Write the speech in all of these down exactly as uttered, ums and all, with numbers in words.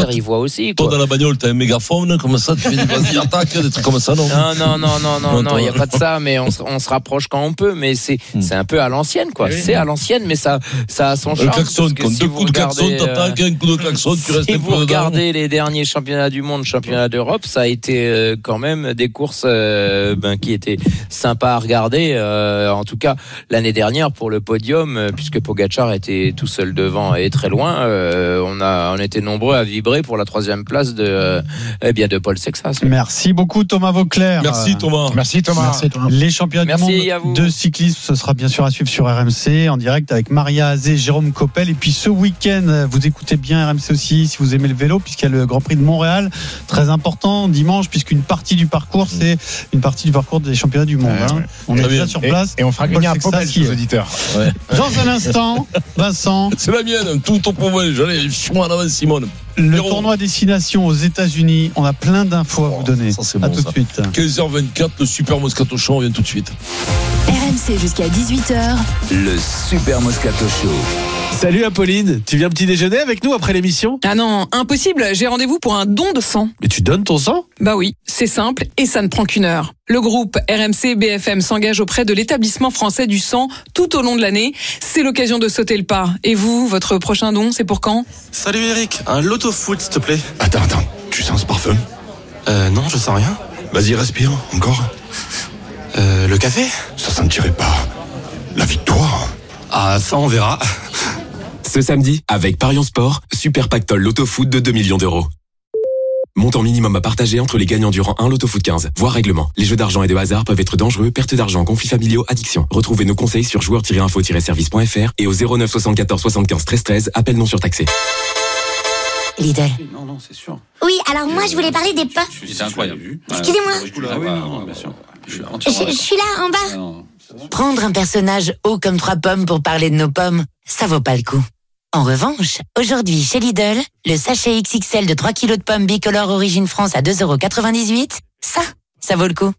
derrière, ils voient aussi. Toi, dans la bagnole, t'as un mégaphone, comme ça, tu fais des vas-y, attaque, des trucs comme ça, non? Non, non, non, non, non, non, il n'y a pas de ça, mais on, on se rapproche quand on peut, mais c'est, hmm. c'est un peu à l'ancienne, quoi. Oui. C'est à l'ancienne, mais ça, ça a son charme. Le klaxon, quand si deux coups de klaxon, t'attaques, un coup de klaxon, tu restes si un peu dedans. Si vous regardez les derniers championnats du monde, championnats d'Europe, ça a été euh, quand même des courses euh, ben, qui étaient sympas à regarder, euh, en tout cas, l'année dernière, pour le podium, euh, puisque Pogacar était tout seul devant et très loin, euh, on a, on était nombreux à vibrer pour la troisième place de, euh, eh bien, de Paul Sexas. Merci beaucoup, Thomas Vauclair. Merci, Thomas. Merci, Thomas. Merci, Thomas. Les championnats Merci du monde de cyclisme, ce sera bien sûr à suivre sur R M C, en direct avec Maria Azé, Jérôme Coppel. Et puis ce week-end, vous écoutez bien R M C aussi, si vous aimez le vélo, puisqu'il y a le Grand Prix de Montréal, très important, dimanche, puisqu'une partie du parcours, c'est une partie du parcours des championnats du monde. Ouais, hein. ouais. On est déjà sur place. Et, et on fera gagner un pot belge aux auditeurs. Ouais. Dans un instant, Vincent. C'est la mienne, tout au point. J'allais, je suis en avant, Simone. Le Héros. Tournoi destination aux États-Unis, on a plein d'infos à vous donner. Ça, c'est à bon, tout ça. de suite. quinze heures vingt-quatre, le Super Moscato Show, on vient tout de suite. R M C jusqu'à dix-huit heures. Le Super Moscato Show. Salut Apolline, tu viens petit déjeuner avec nous après l'émission? Ah non, impossible, j'ai rendez-vous pour un don de sang. Mais tu donnes ton sang? Bah oui, c'est simple et ça ne prend qu'une heure. Le groupe R M C B F M s'engage auprès de l'établissement français du sang tout au long de l'année. C'est l'occasion de sauter le pas. Et vous, votre prochain don, c'est pour quand? Salut Eric, un loto foot s'il te plaît. Attends, attends, tu sens ce parfum? Euh non, je sens rien. Vas-y, respire, encore. Euh, le café? Ça sentirait pas la victoire? Ah, ça on verra. Ce samedi, avec Parion Sport, Super Pactole Loto Foot de deux millions d'euros. Montant minimum à partager entre les gagnants durant un Loto Foot quinze. Voir règlement. Les jeux d'argent et de hasard peuvent être dangereux, perte d'argent, conflits familiaux, addiction. Retrouvez nos conseils sur joueurs tiret info tiret service point f r et au zéro neuf soixante-quatorze soixante-quinze treize treize, appel non surtaxé. Lidl. Non, non, c'est sûr. Oui, alors moi je voulais parler des pommes. C'est incroyable. Excusez-moi. Ah oui, non, bien sûr. Je, je suis là, en bas. Prendre un personnage haut comme trois pommes pour parler de nos pommes, ça vaut pas le coup. En revanche, aujourd'hui chez Lidl, le sachet X X L de trois kilos de pommes bicolores Origine France à deux euros quatre-vingt-dix-huit, ça, ça vaut le coup.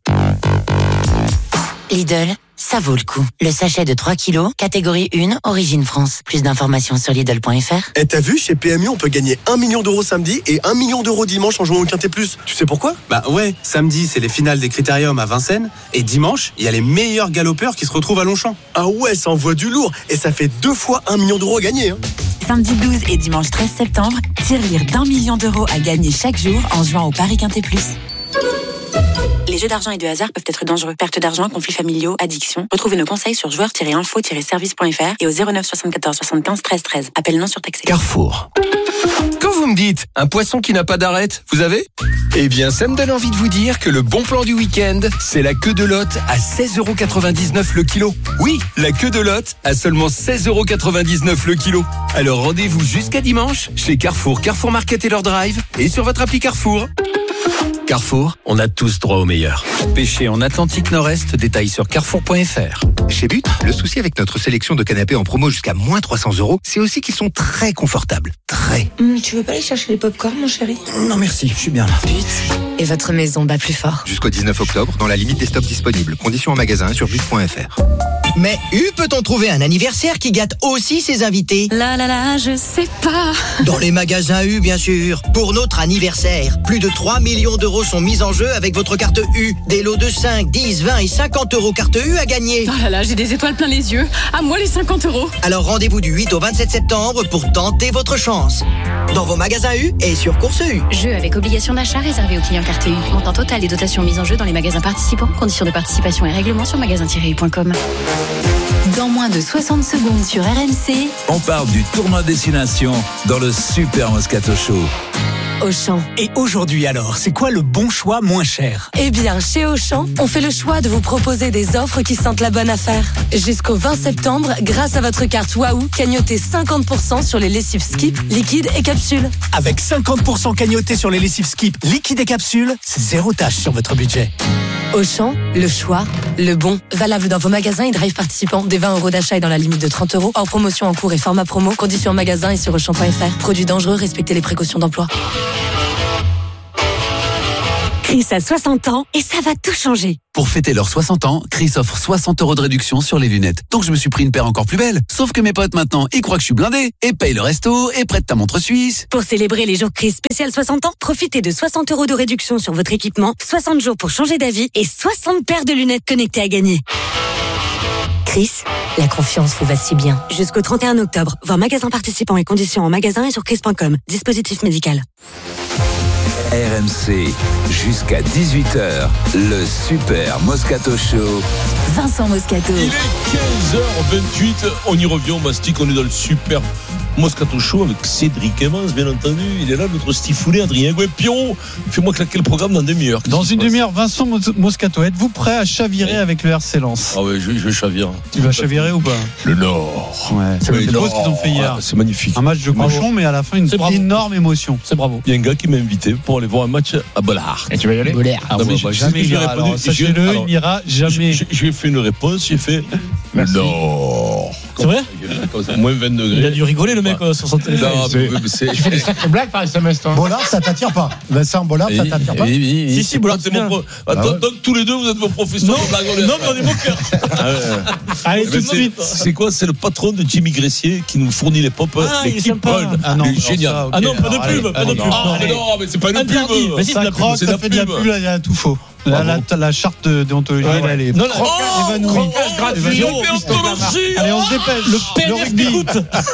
Lidl, ça vaut le coup. Le sachet de trois kilos, catégorie un, Origine France. Plus d'informations sur Lidl point f r. Et t'as vu, chez P M U, on peut gagner un million d'euros samedi et un million d'euros dimanche en jouant au Quintet Plus. Tu sais pourquoi? Bah ouais, samedi, c'est les finales des Critériums à Vincennes. Et dimanche, il y a les meilleurs galopeurs qui se retrouvent à Longchamp. Ah ouais, ça envoie du lourd. Et ça fait deux fois un million d'euros à gagner. Hein. Samedi douze et dimanche treize septembre, tirelire d'un million d'euros à gagner chaque jour en jouant au Paris Quintet Plus. Les jeux d'argent et de hasard peuvent être dangereux. Perte d'argent, conflits familiaux, addiction. Retrouvez nos conseils sur joueurs tiret info tiret service point f r et au zéro neuf soixante-quatorze soixante-quinze treize treize. Appel non surtaxé. Carrefour. Quand vous me dites un poisson qui n'a pas d'arête, vous avez? Eh bien, ça me donne envie de vous dire que le bon plan du week-end, c'est la queue de lotte à seize euros quatre-vingt-dix-neuf le kilo. Oui, la queue de lotte à seulement seize euros quatre-vingt-dix-neuf le kilo. Alors rendez-vous jusqu'à dimanche chez Carrefour, Carrefour Market et leur drive et sur votre appli Carrefour. Carrefour, on a tous droit au meilleur. Pêcher en Atlantique Nord-Est, détail sur carrefour point f r. Chez But, le souci avec notre sélection de canapés en promo jusqu'à moins trois cents euros, c'est aussi qu'ils sont très confortables. Très. Mmh, tu veux pas aller chercher les pop-corn, mon chéri? Non merci, je suis bien là. But. Et votre maison bat plus fort. Jusqu'au dix-neuf octobre, dans la limite des stocks disponibles. Conditions en magasin sur but point f r. Mais U peut-on trouver un anniversaire qui gâte aussi ses invités? Là là là, je sais pas. Dans les magasins U, bien sûr. Pour notre anniversaire, plus de trois millions d'euros sont mis en jeu avec votre carte U. Des lots de cinq, dix, vingt et cinquante euros carte U à gagner. Oh là là, j'ai des étoiles plein les yeux. À moi les cinquante euros. Alors rendez-vous du huit au vingt-sept septembre pour tenter votre chance. Dans vos magasins U et sur Course U. Jeu avec obligation d'achat réservé aux clients carte U. Montant total des dotations mises en jeu dans les magasins participants. Conditions de participation et règlements sur magasin tiret u point com. Dans moins de soixante secondes sur R M C, On parle du tournoi destination dans le Super Moscato Show. Auchan. Et aujourd'hui alors, c'est quoi le bon choix moins cher? Eh bien, chez Auchan, on fait le choix de vous proposer des offres qui sentent la bonne affaire. Jusqu'au vingt septembre, grâce à votre carte Waouh, cagnotez cinquante pour cent sur les lessives Skip, liquides et capsules. Avec cinquante pour cent cagnoté sur les lessives Skip, liquides et capsules, c'est zéro tâche sur votre budget. Auchan, le choix, le bon. Valable dans vos magasins et drive participants. Des vingt euros d'achat et dans la limite de trente euros. Hors promotion en cours et format promo. Conditions en magasin et sur auchan point f r. Produits dangereux, respectez les précautions d'emploi. Chris a soixante ans et ça va tout changer. Pour fêter leurs soixante ans, Chris offre soixante euros de réduction sur les lunettes. Donc je me suis pris une paire encore plus belle. Sauf que mes potes maintenant, ils croient que je suis blindé et payent le resto et prêtent ta montre suisse. Pour célébrer les jours Chris spécial soixante ans, profitez de soixante euros de réduction sur votre équipement, soixante jours pour changer d'avis et soixante paires de lunettes connectées à gagner. Chris, la confiance vous va si bien. Jusqu'au trente et un octobre, voir magasin participants et conditions en magasin et sur chris point com. Dispositif médical. R M C, jusqu'à dix-huit heures, le Super Moscato Show. Vincent Moscato. Il est quinze heures vingt-huit, on y revient, on mastique, on est dans le Super Moscato Show avec Cédric Evans, bien entendu. Il est là, notre stifoulet, Adrien Gouet-Piron. Fais-moi claquer le programme dans une demi-heure. Dans une demi-heure, Vincent Moscato, êtes-vous prêt à chavirer avec le R C Lens? Ah ouais, je, je chavire. Tu vas chavirer ou pas? Le Nord. Ouais, c'est ouais, le beau ce qu'ils ont fait hier. Ouais, c'est magnifique. Un match de cochon, mais à la fin, une énorme émotion. C'est bravo. Il y a un gars qui m'a invité pour aller voir un match à Bollard. Et tu vas y aller? Bollard. Ah, non, bah, bah, jamais il ira. Alors, sachez-le, il n'ira jamais. J'ai fait une réponse, j'ai fait le Nord. C'est vrai? Moins vingt degrés. Il a dû rigoler le mec sur son téléphone. Non, mais c'est... Tu fais des sacrées blagues par S M S, toi. Bollard, ça t'attire pas. Vincent, Bollard, ça t'attire pas. Si, si, Bollard, c'est bien. Donc tous les deux, vous êtes vos professeurs de blagues. Non, mais on est mon cœur. Allez, tout de suite. C'est quoi? C'est le patron de Jimmy Gressier qui nous fournit les pop. Ah, il est sympa. Ah non, génial. Ah non, pas de pub, pas de pub. Ah non, mais c'est pas une pub. Mais si, c'est la pub. C'est la pub. Il y a tout faux. La, la, la charte de déontologie, ouais, ouais. Elle est non, oh, évanouie. Gratuit. Allez, on se dépêche. Le P N F t'écoute.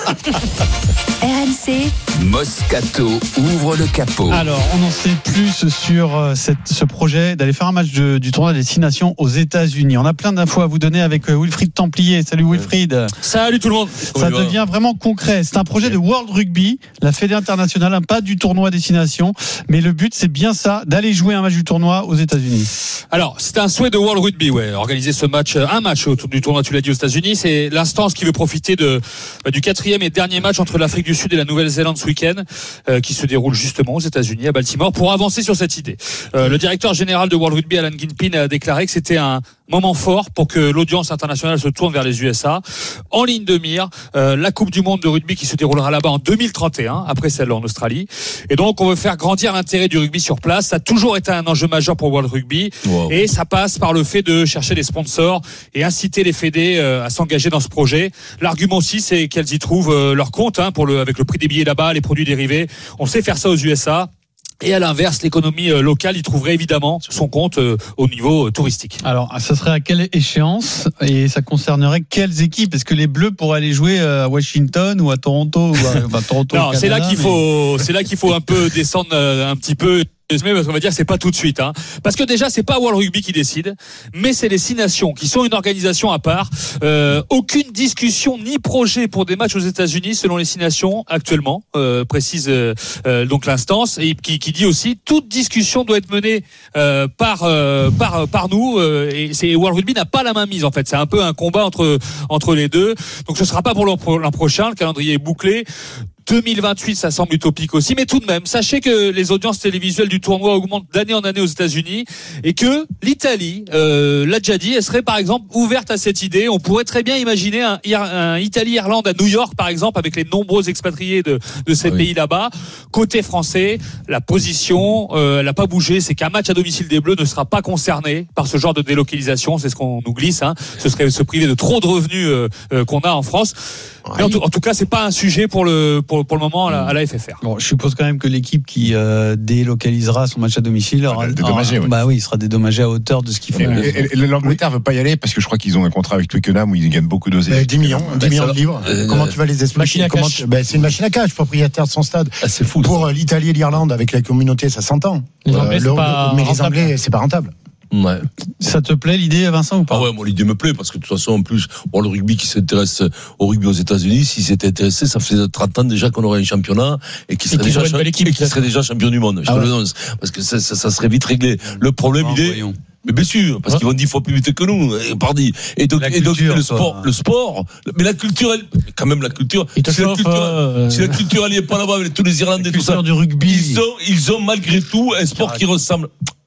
R M C. Moscato ouvre le capot. Alors, on en sait plus sur cette, ce projet d'aller faire un match de, du tournoi des Six Nations aux États-Unis. On a plein d'infos à vous donner avec Wilfried Templier. Salut Wilfried. Salut tout le monde. Ça devient vraiment concret. C'est un projet de World Rugby, la Fédé internationale, hein, pas du tournoi des Six Nations, mais le but c'est bien ça, d'aller jouer un match du tournoi aux États-Unis. Alors, c'est un souhait de World Rugby, ouais, organiser ce match, un match autour du tournoi, tu l'as dit, aux États-Unis. C'est l'instance qui veut profiter de bah, du quatrième et dernier match entre l'Afrique du Sud et la Nouvelle-Zélande ce week-end, euh, qui se déroule justement aux États-Unis, à Baltimore, pour avancer sur cette idée. Euh, le directeur général de World Rugby, Alan Ginpin, a déclaré que c'était un moment fort pour que l'audience internationale se tourne vers les U S A. En ligne de mire, euh, la Coupe du Monde de rugby qui se déroulera là-bas en deux mille trente et un, après celle en Australie. Et donc, on veut faire grandir l'intérêt du rugby sur place. Ça a toujours été un enjeu majeur pour World Rugby. Wow. Et ça passe par le fait de chercher des sponsors et inciter les fédés euh, à s'engager dans ce projet. L'argument aussi, c'est qu'elles y trouvent euh, leur compte, hein, pour le, avec le prix des billets là-bas, les produits dérivés. On sait faire ça aux U S A. Et à l'inverse, l'économie locale y trouverait évidemment son compte au niveau touristique. Alors, ça serait à quelle échéance et ça concernerait quelles équipes? Est-ce que les Bleus pourraient aller jouer à Washington ou à Toronto ou à, enfin, Toronto Non, Canada, c'est là qu'il mais... faut, c'est là qu'il faut un peu descendre un petit peu. Parce qu'on va dire que c'est pas tout de suite, hein. Parce que déjà c'est pas World Rugby qui décide, mais c'est les Six Nations qui sont une organisation à part. Euh, aucune discussion ni projet pour des matchs aux États-Unis selon les Six Nations actuellement, euh, précise euh, donc l'instance, et qui, qui dit aussi toute discussion doit être menée euh, par euh, par par nous. Euh, et c'est World Rugby n'a pas la main mise en fait. C'est un peu un combat entre entre les deux. Donc ce sera pas pour l'an, l'an prochain. Le calendrier est bouclé. deux mille vingt-huit, ça semble utopique aussi, mais tout de même, sachez que les audiences télévisuelles du tournoi augmentent d'année en année aux États-Unis et que l'Italie, euh, l'a déjà dit, elle serait par exemple ouverte à cette idée. On pourrait très bien imaginer un, un Italie-Irlande à New York, par exemple, avec les nombreux expatriés de, de ces ah oui. pays là-bas. Côté français, la position, euh, elle n'a pas bougé, c'est qu'un match à domicile des Bleus ne sera pas concerné par ce genre de délocalisation. C'est ce qu'on nous glisse, hein. Ce serait se priver de trop de revenus euh, euh, qu'on a en France. Mais en, tout, en tout cas, c'est pas un sujet pour le pour, pour le moment à la, à la F F R. Bon, je suppose quand même que l'équipe qui euh, délocalisera son match à domicile aura, dédommagé, aura, oui. bah oui, il sera dédommagé à hauteur de ce qu'ils font. Et, et, et l'Angleterre oui. veut pas y aller parce que je crois qu'ils ont un contrat avec Twickenham où ils gagnent beaucoup d'oseille. dix millions, dix millions de livres. Euh, Comment tu vas les expliquer? Comment tu... ben, c'est une machine à cash, propriétaire de son stade. Ah, c'est fou. Pour l'Italie et l'Irlande avec la communauté, ça s'entend. Les Anglais, euh, le, pas mais les Anglais, c'est pas rentable. Ouais. Ça te plaît l'idée, Vincent, ou pas? Ah ouais, moi l'idée me plaît parce que de toute façon, en plus, bon, le rugby qui s'intéresse au rugby aux États-Unis, s'ils s'étaient intéressés, ça faisait trente ans déjà qu'on aurait un championnat et qui serait, et déjà, cha- équipe, et qui serait déjà champion du monde. Je ah te ouais. le donne parce que ça, ça, ça serait vite réglé. Le problème, il est. Mais bien sûr, parce ouais. qu'ils vont dix fois plus vite que nous, et pardi. Et donc, et donc le sport, le sport, mais la culture, elle, quand même la culture, si la culture, euh, si la culture elle est pas là-bas avec tous les Irlandais, tout ça, du rugby, ils ont, ils ont malgré tout un sport qui ressemble.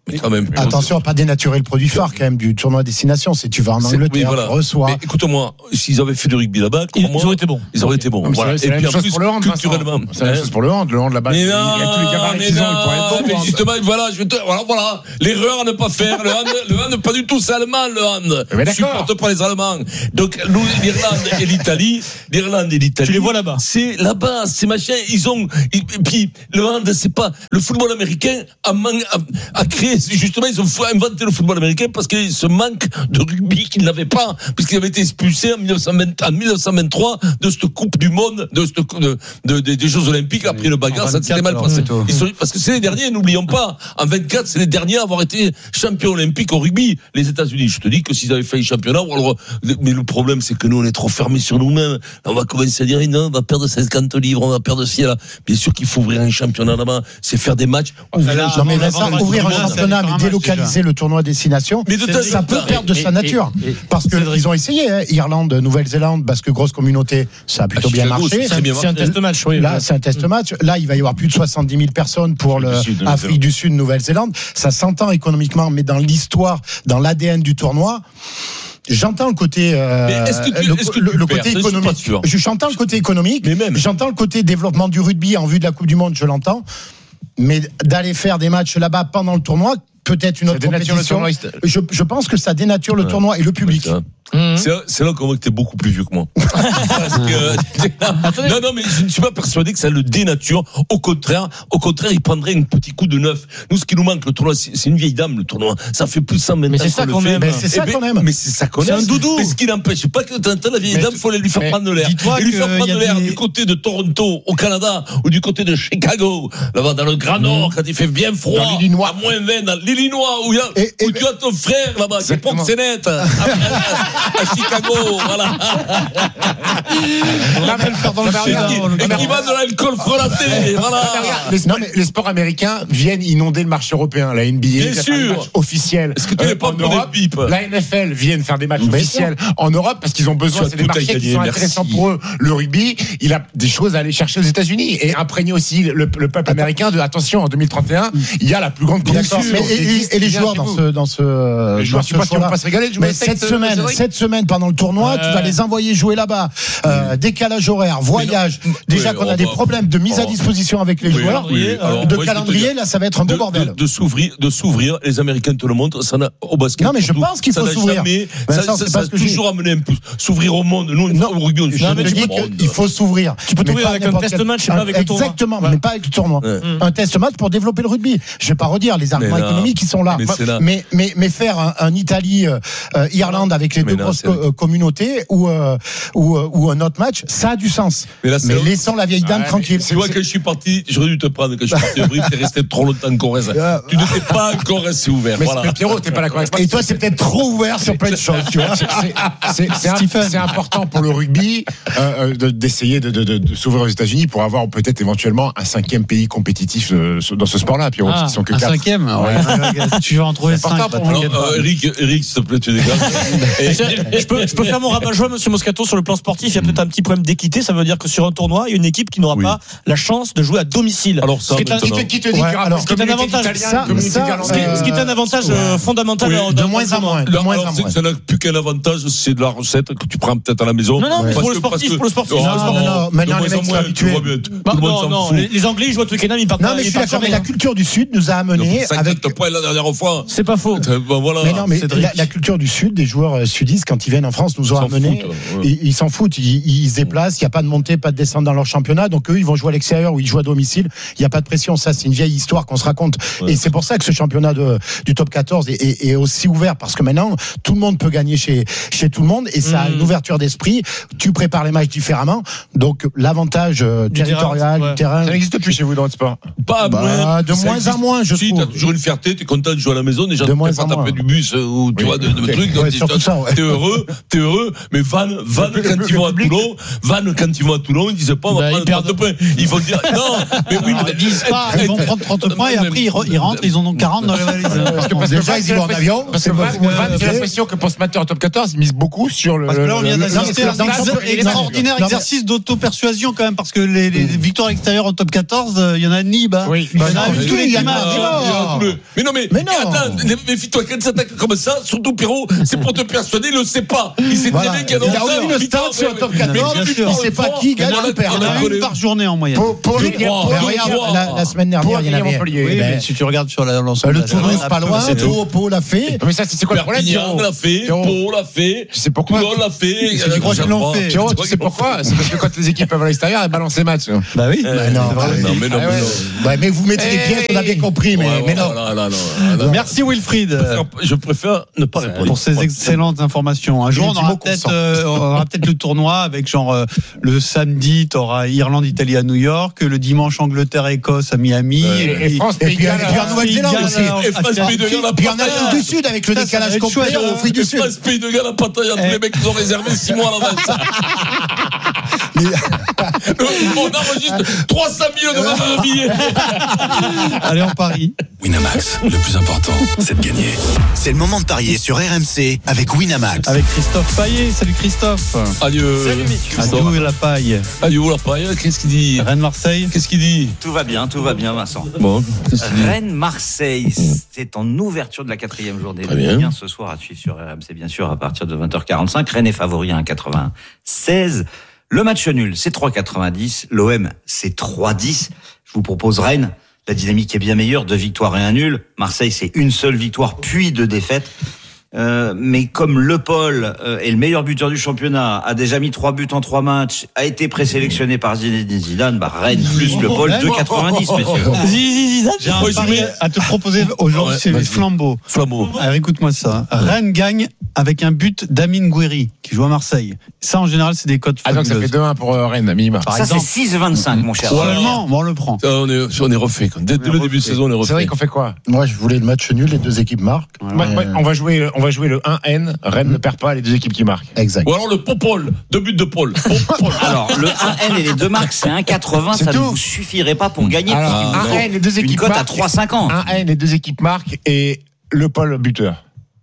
Mais quand même. Attention à pas dénaturer le produit phare quand même du tournoi destination. Si tu vas en Angleterre, oui, voilà. tu reçois. Mais écoute-moi, s'ils avaient fait du rugby là-bas, ils, ils auraient été bons. Ils auraient été bons. Non, voilà. C'est, c'est et puis en plus, hand, culturellement, c'est la même chose pour le hand. Le hand là-bas, mais il y a tous les gabarits qu'ils ont, ils pourraient être bons. Mais justement, voilà, je te, voilà, voilà, l'erreur à ne pas faire. Le hand, le hand, pas du tout, c'est allemand, le hand. Mais supporte pas les Allemands. Donc, nous, l'Irlande et l'Italie, l'Irlande et l'Italie. Tu les vois là-bas. C'est là-bas, ces machins, ils ont, et puis, le hand, c'est pas, le football américain a, a, a créé, justement, ils ont inventé le football américain parce qu'il se manque de rugby qu'ils n'avaient pas, puisqu'il avait été expulsé en dix-neuf cent vingt, en dix-neuf cent vingt-trois de cette Coupe du Monde, de, cette, de, de, de des Jeux Olympiques après le bagarre, ça s'était mal passé. Parce que c'est les derniers, n'oublions pas, en vingt-quatre, c'est les derniers à avoir été champions olympiques au rugby. Les États-Unis, je te dis que s'ils avaient fait un championnat, alors, mais le problème, c'est que nous, on est trop fermés sur nous-mêmes. On va commencer à dire, non, on va perdre cinquante livres, on va perdre ci, là. Bien sûr qu'il faut ouvrir un championnat là-bas, c'est faire des matchs. Ouvrir, là, non, mais Vincent, ouvrir un championnat, mais délocaliser le tournoi destination, mais de ça, ça peut perdre de sa nature. Et, et, parce qu'ils ont essayé, hein, Irlande, Nouvelle-Zélande, parce que grosse communauté, ça a plutôt bien marché. C'est, c'est un test match, oui. Là, c'est un test match. Là, il va y avoir plus de soixante-dix mille personnes pour l'Afrique du Sud, Nouvelle-Zélande. Ça s'entend économiquement, mais dans l'histoire, dans l'A D N du tournoi, j'entends le côté, euh, tu, le, le, le côté économique. Je, j'entends le côté économique. Mais même. J'entends le côté développement du rugby en vue de la Coupe du Monde, je l'entends. Mais d'aller faire des matchs là-bas pendant le tournoi, peut-être une autre compétition. Je, je pense que ça dénature le ouais. tournoi et le public. Ouais, Mmh. C'est, c'est là qu'on voit que t'es beaucoup plus vieux que moi. Parce que, non, non, mais je ne suis pas persuadé que ça le dénature. Au contraire, au contraire, il prendrait un petit coup de neuf. Nous, ce qui nous manque, le tournoi, c'est, c'est une vieille dame, le tournoi. Ça fait plus de cent vingt ans. Mais c'est ça qu'on aime. Mais c'est ça qu'on aime. Mais c'est ça qu'on aime. C'est un doudou. Mais ce qui n'empêche pas que t'entends la vieille mais dame, il faut lui faire prendre de l'air. Et lui faire prendre de l'air des... du côté de Toronto, au Canada, ou du côté de Chicago, là-bas, dans le Grand Nord, mmh. quand il fait bien froid. Dans l'Illinois. À moins vingt, dans l'Illinois, où, y a, et, et, où tu as ton frère, là-bas, qui est Proxénète, à, à Chicago. Voilà. Et qui va de l'alcool frelaté. Voilà. Les, non, mais les sports américains viennent inonder le marché européen. La N B A, bien sûr, officiel. Est-ce que tu n'es pas pour des pipes? La N F L viennent faire des matchs bien officiels sûr. En Europe parce qu'ils ont besoin. C'est des marchés qui sont merci. Intéressants pour eux. Le rugby, il a des choses à aller chercher aux États-Unis et imprégner aussi le, le peuple Attends. américain de attention. En deux mille trente et un, il y a la plus grande compétition. Et, et, et les joueurs dans ce dans ce les joueurs, je sais pas si on va pas se régaler. Mais cette semaine, cette semaine pendant le tournoi. Tu vas les envoyer jouer là-bas. Euh, décalage horaire, voyage. Non, déjà oui, qu'on a des problèmes de mise à disposition avec les oui, joueurs, oui, alors, de calendrier, là, ça va être un beau de, bordel. De, de s'ouvrir, de s'ouvrir. Les Américains te le montrent. Ça n'a, au basket. Non, mais je pense qu'il faut s'ouvrir. Jamais, ça, ça, ça, ça a toujours amené un peu s'ouvrir au monde. Nous, non, au rugby, non, mais tu dis qu'il faut s'ouvrir. Tu peux t'ouvrir avec un test match, pas avec le tournoi. Exactement, mais pas avec le tournoi. Un test match pour développer le rugby. Je vais pas redire les arguments économiques qui sont là. Mais mais mais faire un Italie Irlande avec les deux grosses communautés ou ou, ou un autre match, ça a du sens. Mais, là, mais laissons la vieille dame ouais, tranquille. Tu vois, quand je suis parti, j'aurais dû te prendre, quand je suis parti au Brive, t'es resté trop longtemps en Corrèze. Tu n'étais pas encore resté ouvert. Mais voilà. Pierrot, t'es pas d'accord avec moi. Et toi, c'est peut-être trop ouvert sur plein de choses, tu vois. C'est, c'est, c'est, un, c'est important pour le rugby euh, de, d'essayer de, de, de, de s'ouvrir aux États-Unis pour avoir peut-être éventuellement un cinquième pays compétitif euh, dans ce sport-là, Pierrot. Ah, qui sont que un quatre. cinquième ouais. Tu vas en trouver cinq. Eric, Eric, s'il te plaît, tu dégages. Je peux, je peux faire mon rabat-joie, monsieur Moscato, sur le plan sportif. Il y a peut-être un petit problème d'équité. Ça veut dire que sur un tournoi, il y a une équipe qui n'aura oui. pas la chance de jouer à domicile. Alors ça, ce qui est un, qui te, qui te dit ouais, qu'il alors, ce qui est un avantage, ça, ça, ce, qui est, ce qui est un avantage ouais. fondamental. Oui, de moins en moins. De moins en moins. Ça n'a plus qu'un avantage, c'est de la recette que tu prends peut-être à la maison. Non, non, mais pour le sportif, pour le sportif. Non, non, non. Maintenant les mecs sont habitués. Non, non. Les Anglais ils jouent à Twickenham, ils partent. Non, mais je suis d'accord. Mais la culture du Sud nous a amené avec. La dernière fois. C'est pas faux. Mais non, mais la culture du Sud, des joueurs sudistes quand ils viennent en France nous ont amené. Ils s'en foutent. Ils se déplacent. Il y a pas de montée, pas de descente dans leur championnat. Donc eux, ils vont jouer à l'extérieur ou ils jouent à domicile. Il y a pas de pression. Ça, c'est une vieille histoire qu'on se raconte. Ouais. Et c'est pour ça que ce championnat de, du top quatorze est, est, est aussi ouvert parce que maintenant, tout le monde peut gagner chez, chez tout le monde et ça mmh. a une ouverture d'esprit. Tu prépares les matchs différemment. Donc l'avantage euh, territorial, terrain, du terrain. Ça n'existe plus chez vous dans le sport. Pas bah, de moins en moins, je si, trouve. T'as toujours une fierté. T'es content de jouer à la maison. Déjà, de moins en moins. Du bus ou tu oui, vois de, de okay. trucs. Ouais, surtout ça. Ouais. t'es heureux, t'es heureux, mais Vannes, Vannes quand ils vont à Toulon, Vannes quand ils vont à Toulon, ils disent pas, on va prendre trente points. Ils vont dire, non, mais oui, ils disent pas, ils vont prendre trente points et après ils rentrent, ils en ont quarante dans les valises. Parce que déjà, ils y vont en avion. Parce que j'ai l'impression que pour ce matin en top quatorze, ils misent beaucoup sur le. Parce que là, on vient d'assister à un extraordinaire exercice d'auto-persuasion quand même, parce que les victoires extérieures en top quatorze, il y en a Nîmes. Oui, il y en a eu tous les matchs. Mais non, mais attends, méfie-toi, quand ça attaque comme ça, surtout Pierrot, c'est pour te persuader, il le sait pas. Il sait très bien qu'il y a aucune stat sur le top quatorze, il sait pas qui gagne ou perd. Il y en a une par journée en moyenne. Pour la semaine dernière, il y en avait. Oui, mais si tu regardes sur l'ensemble. Le Toulouse, pas loin, Pau l'a fait. Mais ça, c'est quoi le problème? Perpignan l'a fait, Pau l'a fait, tu sais pourquoi? Toulon l'a fait. Tu crois qu'ils l'ont fait? Pierrot, tu sais pourquoi? C'est parce que quand les équipes peuvent à l'extérieur, elles balancent les matchs. Bah oui. Non, mais non, mais vous mettez les pièces, on a bien compris, mais non. Merci Wilfried. Je préfère ne pas répondre. Pour ces excellentes informations. Un jour, on aura peut-être, euh, on aura peut-être le tournoi avec genre euh, le samedi, tu auras Irlande, Italie à New York, le dimanche Angleterre, Écosse à Miami, ouais. et, et, et France, Pays de Galles, et puis en Nouvelle-Zélande aussi. Et France, Pays de Galles, puis en Afrique du Sud avec le décalage complet au Afrique du Sud. France, Pays de Galles, à Pattaya, tous les mecs qui ont réservé six mois à l'avance. On enregistre trois cents mille de billets. Allez, on parie. Winamax, le plus important, c'est de gagner. C'est le moment de parier sur R M C avec Winamax. Avec Christophe Payet. Salut Christophe. Adieu. Salut messieurs. Adieu la paille. Adieu la paille. Qu'est-ce qu'il dit? Rennes-Marseille. Qu'est-ce qu'il dit? Tout va bien, tout va bien, Vincent. Bon. Rennes-Marseille, c'est en ouverture de la quatrième journée. Très bien. bien. Ce soir à suivre sur R M C, bien sûr, à partir de vingt heures quarante-cinq. Rennes est favori à un virgule quatre-vingt-seize. Le match nul, c'est trois virgule quatre-vingt-dix. L'O M, c'est trois virgule dix. Je vous propose Rennes. La dynamique est bien meilleure, deux victoires et un nul. Marseille, c'est une seule victoire, puis deux défaites. Euh, mais comme Le Paul euh, est le meilleur buteur du championnat, a déjà mis trois buts en trois matchs, a été présélectionné par Zinedine Zidane, bah Rennes plus Le Paul, deux virgule quatre-vingt-dix, messieurs. J'ai un pari à te proposer aujourd'hui, ouais, c'est les Flambeau. Flambeau. Alors écoute-moi ça. Rennes gagne avec un but d'Amine Gouiri, qui joue à Marseille. Ça, en général, c'est des cotes. Ah, donc ça fait deux un pour euh, Rennes, minimum. Ça, c'est six virgule vingt-cinq, mon cher. Probablement, bon, on le prend. Ça, on, est, on est refait. Dès, dès le début de saison, on est refait. C'est vrai qu'on fait quoi? Moi, je voulais le match nul, les deux équipes marquent. Ouais, ouais, on va jouer, on va jouer le un N. Rennes mmh. ne perd pas, les deux équipes qui marquent. Exact. Ou alors le Popol, deux buts de Paul. Alors, le un N et les deux marques, c'est un virgule quatre-vingts. Ça tout. Ne vous suffirait pas pour gagner. Alors, un N, les deux équipes une cote marquent. à trois virgule cinquante. un N, les deux équipes marquent et le Paul buteur.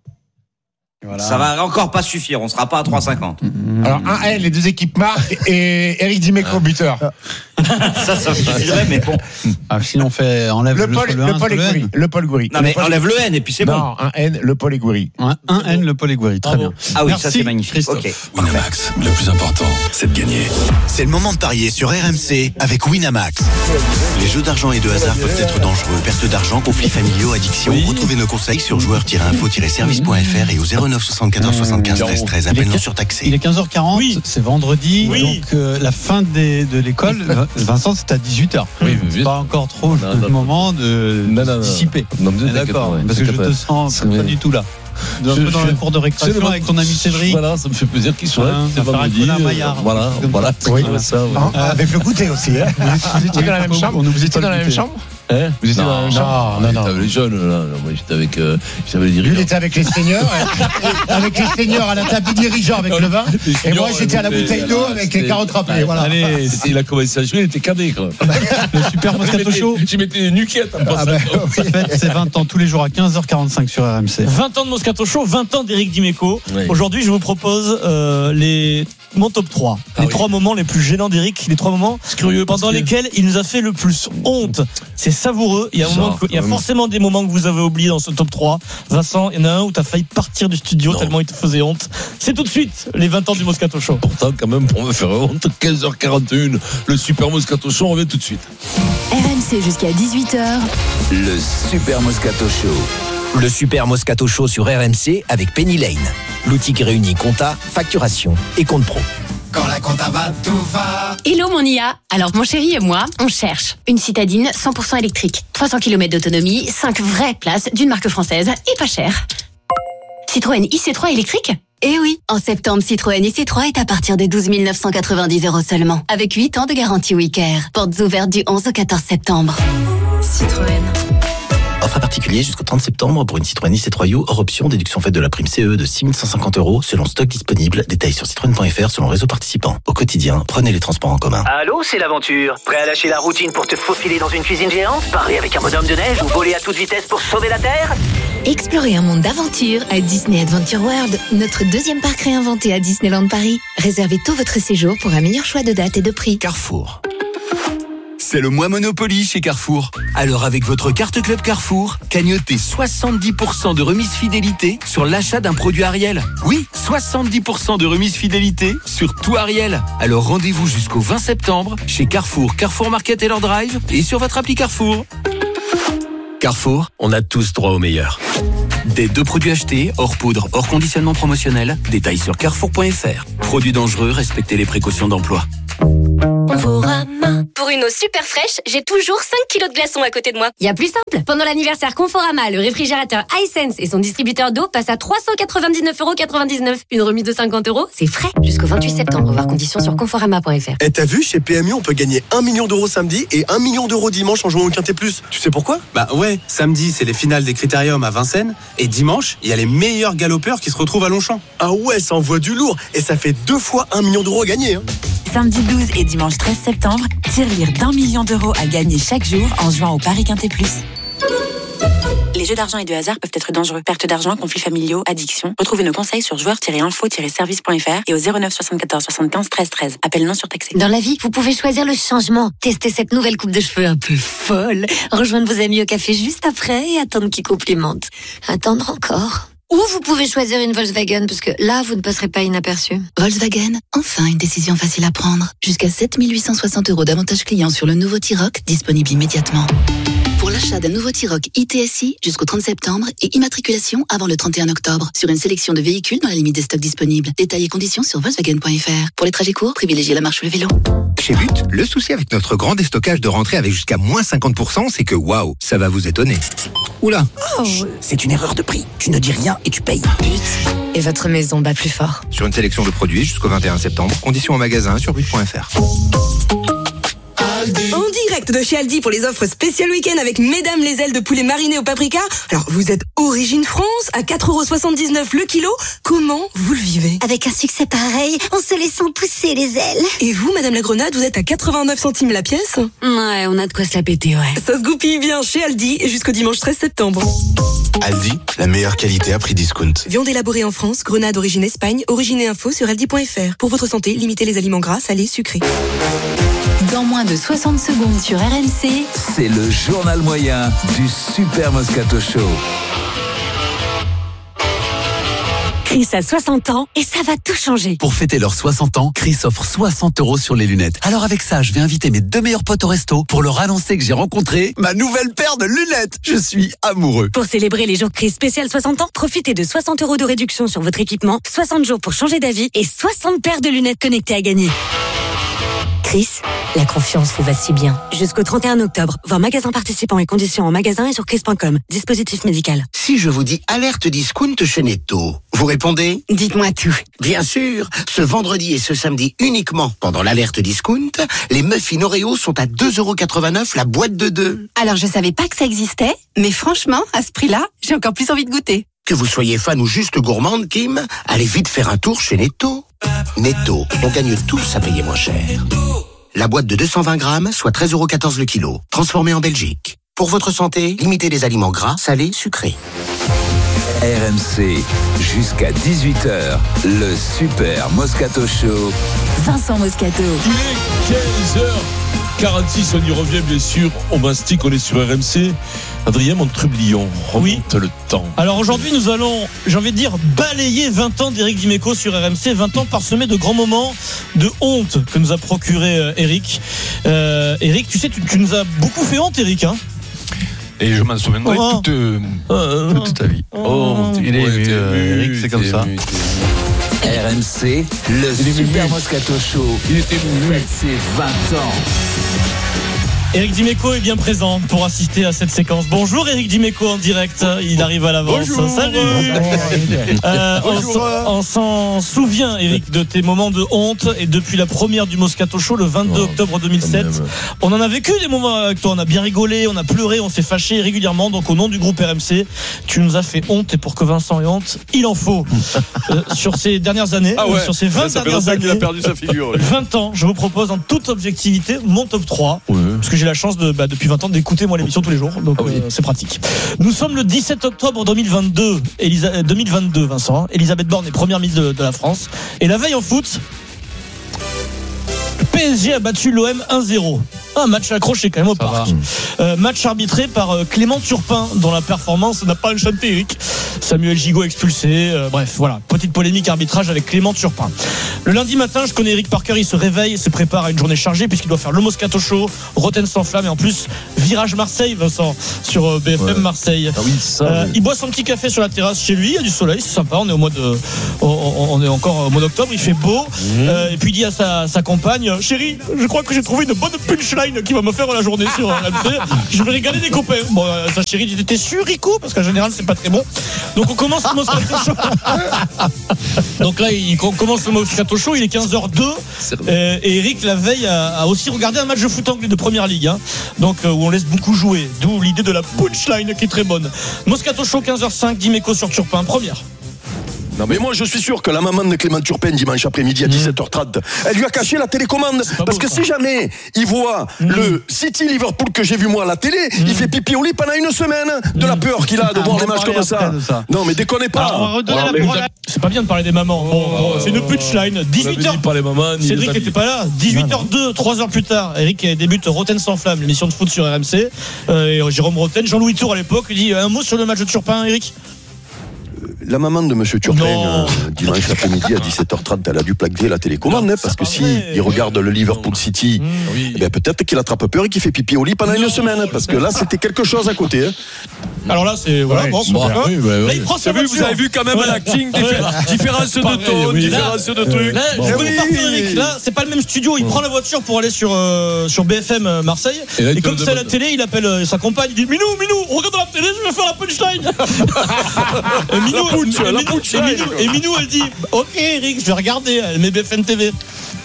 Voilà. Ça va encore pas suffire, on sera pas à trois virgule cinquante. Mmh. Alors un N, les deux équipes marquent et Eric Dimeco buteur. ça, ça suffirait, mais bon. Ah, sinon on fait enlève le, le, Paul, le, le, le Paul et Gouiri. Le Paul Gouiri. Non mais Paul... enlève le N et puis c'est non, bon. Non, un N, le Paul et Gouiri. Un, un N, le Paul et Gouiri. Très bien. Ah oui, merci, ça c'est magnifique. Okay. Winamax, le plus important, c'est de gagner. C'est le moment de parier sur R M C avec Winamax. Les jeux d'argent et de hasard peuvent être dangereux. Perte d'argent, conflits familiaux, addiction. Oui. Retrouvez nos conseils sur joueurs tiret info tiret service point f r et au zéro neuf soixante-quatorze soixante-quinze treize treize. Appel non surtaxé. Il est quinze heures quarante, oui. C'est vendredi, oui. Donc euh, la fin des, de l'école, Vincent, c'est à dix-huit heures. Oui, c'est pas encore trop non, le non, moment de non, non, dissiper. Non, non, d'accord, ouais, parce que je te sens pas du tout là. Un peu dans les cours de récréation avec ton ami Cédric. Voilà, ça me fait plaisir qu'il soit là. C'est vendredi. Voilà, voilà. Avec le goûter aussi. Vous étiez dans la même chambre? Vous étiez dans la même chambre? Hein Vous étiez non, dans la même chambre? Non, non, non. Les jeunes, là. Moi, j'étais avec, euh, j'avais les dirigeants. Lui, il était avec les seniors, avec les seniors à la table des dirigeants avec le vin. Et moi, j'étais à la bouteille d'eau avec les carottes râpées. Voilà. Allez, il a commencé à jouer, il était cadet, quoi. Le super Moscato Show. J'ai mis des nuquettes en passant. C'est vingt ans tous les jours à quinze heures quarante-cinq sur R M C. vingt ans de Moscato Show, vingt ans d'Éric Dimeco. Aujourd'hui, je vous propose euh, les mon top trois. Ah les oui. trois moments les plus gênants d'Éric, les trois moments curieux pendant que... lesquels il nous a fait le plus honte. C'est savoureux. Il y a, un moment que, il y a forcément des moments que vous avez oubliés dans ce top trois. Vincent, il y en a un où tu as failli partir du studio non. tellement il te faisait honte. C'est tout de suite les vingt ans du Moscato Show. Pourtant, quand même, pour me faire honte, quinze heures quarante et une, le super Moscato Show, on revient tout de suite. R M C jusqu'à dix-huit heures. Le super Moscato Show. Le super Moscato Show sur R M C avec Penny Lane. L'outil qui réunit compta, facturation et compte pro. Quand la compta va, tout va. Hello mon I A. Alors mon chéri et moi, on cherche une citadine cent pour cent électrique. trois cents kilomètres d'autonomie, cinq vraies places d'une marque française et pas cher. Citroën I C trois électrique ? Eh oui, en septembre, Citroën I C trois est à partir de douze mille neuf cent quatre-vingt-dix euros seulement. Avec huit ans de garantie WeCare. Portes ouvertes du onze au quatorze septembre. Citroën. Offre à particulier. particulier jusqu'au trente septembre pour une Citroën i C trois U hors option, déduction faite de la prime C E de six mille cent cinquante euros selon stock disponible. Détails sur citroën point f r selon réseau participant. Au quotidien, prenez les transports en commun. Allô, c'est l'aventure. Prêt à lâcher la routine pour te faufiler dans une cuisine géante, parler avec un bonhomme de neige ou voler à toute vitesse pour sauver la Terre? Explorez un monde d'aventure à Disney Adventure World, notre deuxième parc réinventé à Disneyland Paris. Réservez tout votre séjour pour un meilleur choix de date et de prix. Carrefour. C'est le mois Monopoly chez Carrefour. Alors avec votre carte Club Carrefour, cagnotez soixante-dix pour cent de remise fidélité sur l'achat d'un produit Ariel. Oui, soixante-dix pour cent de remise fidélité sur tout Ariel. Alors rendez-vous jusqu'au vingt septembre chez Carrefour, Carrefour Market et leur Drive et sur votre appli Carrefour. Carrefour, on a tous droit au meilleur. Des deux produits achetés, hors poudre, hors conditionnement promotionnel. Détails sur carrefour point f r. Produits dangereux, respectez les précautions d'emploi. Conforama. Pour une eau super fraîche, j'ai toujours cinq kilos de glaçons à côté de moi. Il y a plus simple. Pendant l'anniversaire Conforama, le réfrigérateur iSense et son distributeur d'eau passent à trois cent quatre-vingt-dix-neuf euros quatre-vingt-dix-neuf. Une remise de cinquante euros, c'est frais. Jusqu'au vingt-huit septembre, voir conditions sur conforama point f r. Et t'as vu, chez P M U, on peut gagner un million d'euros samedi et un million d'euros dimanche en jouant au Quintet Plus. Tu sais pourquoi? Bah ouais, samedi, c'est les finales des Critériums à Vincennes. Et dimanche, il y a les meilleurs galopeurs qui se retrouvent à Longchamp. Ah ouais, ça envoie du lourd. Et ça fait deux fois un million d'euros à gagner. Hein. Samedi douze et dimanche treize septembre, tirelire d'un million d'euros à gagner chaque jour en jouant au Paris Quintet Plus. Les jeux d'argent et de hasard peuvent être dangereux. Perte d'argent, conflits familiaux, addiction. Retrouvez nos conseils sur joueurs tiret info tiret service point f r et au zéro neuf soixante-quatorze soixante-quinze treize treize. Appel non surtaxé. Dans la vie, vous pouvez choisir le changement. Tester cette nouvelle coupe de cheveux un peu folle. Rejoindre vos amis au café juste après et attendre qu'ils complimentent. Attendre encore. Ou vous pouvez choisir une Volkswagen, parce que là, vous ne passerez pas inaperçu. Volkswagen, enfin une décision facile à prendre. Jusqu'à sept mille huit cent soixante euros d'avantage client sur le nouveau T-Roc, disponible immédiatement. Pour l'achat d'un nouveau T-Roc I T S I jusqu'au trente septembre et immatriculation avant le trente et un octobre sur une sélection de véhicules dans la limite des stocks disponibles. Détails et conditions sur volkswagen point f r. Pour les trajets courts, privilégiez la marche ou le vélo. Chez But, le souci avec notre grand déstockage de rentrée avec jusqu'à moins cinquante pour cent, c'est que waouh, ça va vous étonner. Oula, oh. C'est une erreur de prix. Tu ne dis rien et tu payes. But. Et votre maison bat plus fort. Sur une sélection de produits jusqu'au vingt et un septembre. Conditions en magasin sur but point f r. En direct de chez Aldi pour les offres spéciales week-end avec mesdames les ailes de poulet marinées au paprika. Alors, vous êtes origine France à quatre euros soixante-dix-neuf le kilo. Comment vous le vivez? Avec un succès pareil, on se laissant pousser les ailes. Et vous, madame la grenade, vous êtes à quatre-vingt-neuf centimes la pièce? Ouais, on a de quoi se la péter, ouais. Ça se goupille bien chez Aldi jusqu'au dimanche treize septembre. Aldi, la meilleure qualité à prix discount. Viande élaborée en France, grenade origine Espagne, origine et info sur aldi point f r. Pour votre santé, limitez les aliments gras, salés, sucrés. Dans moins de soixante secondes sur R M C, c'est le journal moyen du Super Moscato Show. Chris a soixante ans et ça va tout changer. Pour fêter leurs soixante ans, Chris offre soixante euros sur les lunettes. Alors avec ça, je vais inviter mes deux meilleurs potes au resto pour leur annoncer que j'ai rencontré ma nouvelle paire de lunettes. Je suis amoureux. Pour célébrer les jours Chris spécial soixante ans, profitez de soixante euros de réduction sur votre équipement, soixante jours pour changer d'avis et soixante paires de lunettes connectées à gagner. Chris, la confiance vous va si bien. Jusqu'au trente et un octobre, voir magasin participants et conditions en magasin et sur chris point com. Dispositif médical. Si je vous dis alerte discount chez Netto, vous répondez? Dites-moi tout. Bien sûr, ce vendredi et ce samedi uniquement pendant l'alerte discount, les muffins Oreo sont à deux euros quatre-vingt-neuf la boîte de deux. Alors je savais pas que ça existait, mais franchement, à ce prix-là, j'ai encore plus envie de goûter. Que vous soyez fan ou juste gourmande, Kim, allez vite faire un tour chez Netto. Netto, on gagne tous à payer moins cher. La boîte de deux cent vingt grammes, soit treize euros quatorze le kilo, transformée en Belgique. Pour votre santé, limitez les aliments gras, salés, sucrés. R M C, jusqu'à dix-huit heures, le Super Moscato Show. Vincent Moscato. Il est quinze heures quarante-six, on y revient bien sûr. On mastique, on est sur R M C. Adrien Montrublion, remonte oui. le temps. Alors aujourd'hui, nous allons, j'ai envie de dire, balayer vingt ans d'Éric Dimeco sur R M C. vingt ans parsemés de grands moments de honte que nous a procuré euh, Eric. Euh, Eric, tu sais, tu, tu nous as beaucoup fait honte, Eric, hein. Et je m'en souviendrai oh. toute, euh, oh. toute ta vie. Oh, oh il est ému, euh, Eric, c'est comme ça. Ému, R M C, le Super Moscato Show. Il était ému. Faites ses vingt ans. Éric Dimeco est bien présent pour assister à cette séquence. Bonjour Éric Dimeco en direct, il arrive à l'avance. Bonjour. Salut. Euh, Bonjour. On, on s'en souvient Éric de tes moments de honte et depuis la première du Moscato Show le vingt-deux octobre deux mille sept, on en a vécu des moments avec toi, on a bien rigolé, on a pleuré, on s'est fâché régulièrement. Donc au nom du groupe R M C, tu nous as fait honte et pour que Vincent ait honte, il en faut. euh, sur ces dernières années, Ah ouais. sur ces vingt Ça fait dernières longtemps années, qu'il a perdu sa figure, lui. vingt ans, je vous propose en toute objectivité mon top trois. Ouais. Parce que j'ai la chance de, bah, depuis vingt ans d'écouter moi l'émission tous les jours, donc Ah oui. euh, c'est pratique. Nous sommes le dix-sept octobre deux mille vingt-deux, Elisa, deux mille vingt-deux Vincent. Elisabeth Borne est première ministre de, de la France. Et la veille en foot, le P S G a battu l'O M un zéro. Un match accroché quand même au parc. Euh, match arbitré par euh, Clément Turpin, dont la performance n'a pas enchanté Eric. Samuel Gigot expulsé. Euh, bref, voilà. Petite polémique arbitrage avec Clément Turpin. Le lundi matin, je connais Eric Parker, il se réveille et se prépare à une journée chargée puisqu'il doit faire le Moscato Show, Rotten sans flamme et en plus, virage Marseille, Vincent, sur euh, B F M ouais. Marseille. Ah oui, ça, euh, oui. Il boit son petit café sur la terrasse chez lui, il y a du soleil, c'est sympa, on est au mois de, on, on est encore au mois d'octobre, il fait beau. Mmh. Euh, et puis il dit à sa, sa compagne, chérie, je crois que j'ai trouvé une bonne punchline qui va me faire la journée sur R M C. Je vais régaler des copains. Bon, euh, sa chérie dit, t'es sûr, Rico? Parce qu'en général, c'est pas très bon. Donc, on commence le Moscato Show. Donc là, il, on commence le Moscato Show, il est quinze heures deux. Euh, et Eric, la veille, a, a aussi regardé un match de foot anglais de première ligue. Hein, donc, euh, où on laisse beaucoup jouer. D'où l'idée de la punchline qui est très bonne. Moscato Show, quinze heures cinq, Dimeco sur Turpin. Première. Non mais moi je suis sûr que la maman de Clément Turpin dimanche après-midi à dix-sept heures trente, elle lui a caché la télécommande parce que si jamais il voit mmh. le City Liverpool que j'ai vu moi à la télé, mmh. il fait pipi au lit pendant une semaine de la peur qu'il a de ah, voir des matchs comme ça. ça. Non mais déconnez pas. Alors, on va redonner Alors, la parole. C'est pas bien de parler des mamans. Bon, oh, bon, c'est une punchline. dix-huit heures. Pas les mamans, Cédric n'était pas là. dix-huit heures deux, trois heures plus tard, Eric débute Rotten sans flamme, l'émission de foot sur R M C. Euh, et Jérôme Rotten, Jean-Louis Tour à l'époque, lui dit un mot sur le match de Turpin, Eric. La maman de Monsieur Turpin, euh, dimanche après-midi à dix-sept heures trente, elle a dû plaquer la télécommande, non, hein, parce que si vrai. il regarde le Liverpool City, mmh, oui. eh bien, peut-être qu'il attrape peur et qu'il fait pipi au lit pendant non, une semaine, parce que là, c'était quelque chose à côté. Hein. Alors là, c'est voilà, ouais, bon, bon, oui, ouais, ouais. Là, il prend sa voiture. Vous avez vu quand même ouais. l'acting, diffé- différence de ton, oui. différence de trucs. Là, bon. je oui. Eric, là, c'est pas le même studio. Il mmh. prend la voiture pour aller sur euh, sur B F M Marseille. Et, là, et comme c'est à la télé, il appelle euh, sa compagne. Il dit Minou, Minou, regarde la télé, je vais faire la punchline. Minou, la punch. Et Minou, et Minou, elle dit ok Eric, je vais regarder, elle met B F M T V.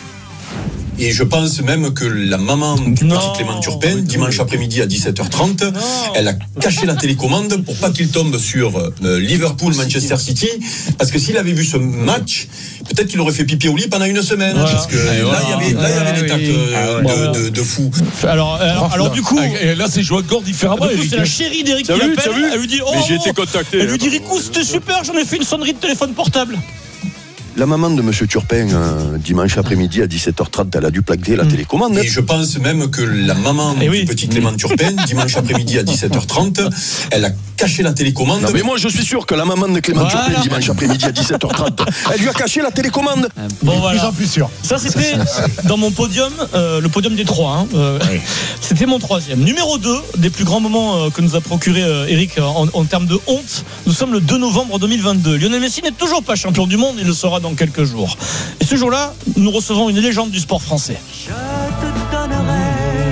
Et je pense même que la maman du non, petit Clément Turpin, oui, dimanche oui. après-midi à dix-sept heures trente, non. elle a caché la télécommande pour pas qu'il tombe sur euh, Liverpool-Manchester City, parce que s'il avait vu ce match, peut-être qu'il aurait fait pipi au lit pendant une semaine, voilà. parce que ah, là, il y avait, là, il y avait ah, des tacs oui. euh, ah, de, de, de fou. Alors, alors, alors du coup, et là, c'est joué encore différemment. Du coup, c'est la chérie d'Eric qui l'appelle. Elle lui dit, oh, mais j'ai été contacté. Elle lui dit, Ricou, c'était super, j'en ai fait une sonnerie de téléphone portable. La maman de Monsieur Turpin, euh, dimanche après-midi à dix-sept heures trente, elle a dû plaquer la mmh. télécommande. Et je pense même que la maman eh oui. du petit Clément Turpin, dimanche après-midi à dix-sept heures trente, elle a caché la télécommande. Non mais moi je suis sûr que la maman de Clément voilà. Turpin, dimanche après-midi à dix-sept heures trente, elle lui a caché la télécommande. Bon voilà. Plus en plus sûr. Ça c'était dans mon podium, euh, le podium des trois. Hein, euh, oui. C'était mon troisième. Numéro deux des plus grands moments euh, que nous a procuré euh, Eric en, en termes de honte. Nous sommes le deux novembre deux mille vingt-deux. Lionel Messi n'est toujours pas champion du monde, il le sera dans quelques jours. Et ce jour-là, nous recevons une légende du sport français. Je te donnerai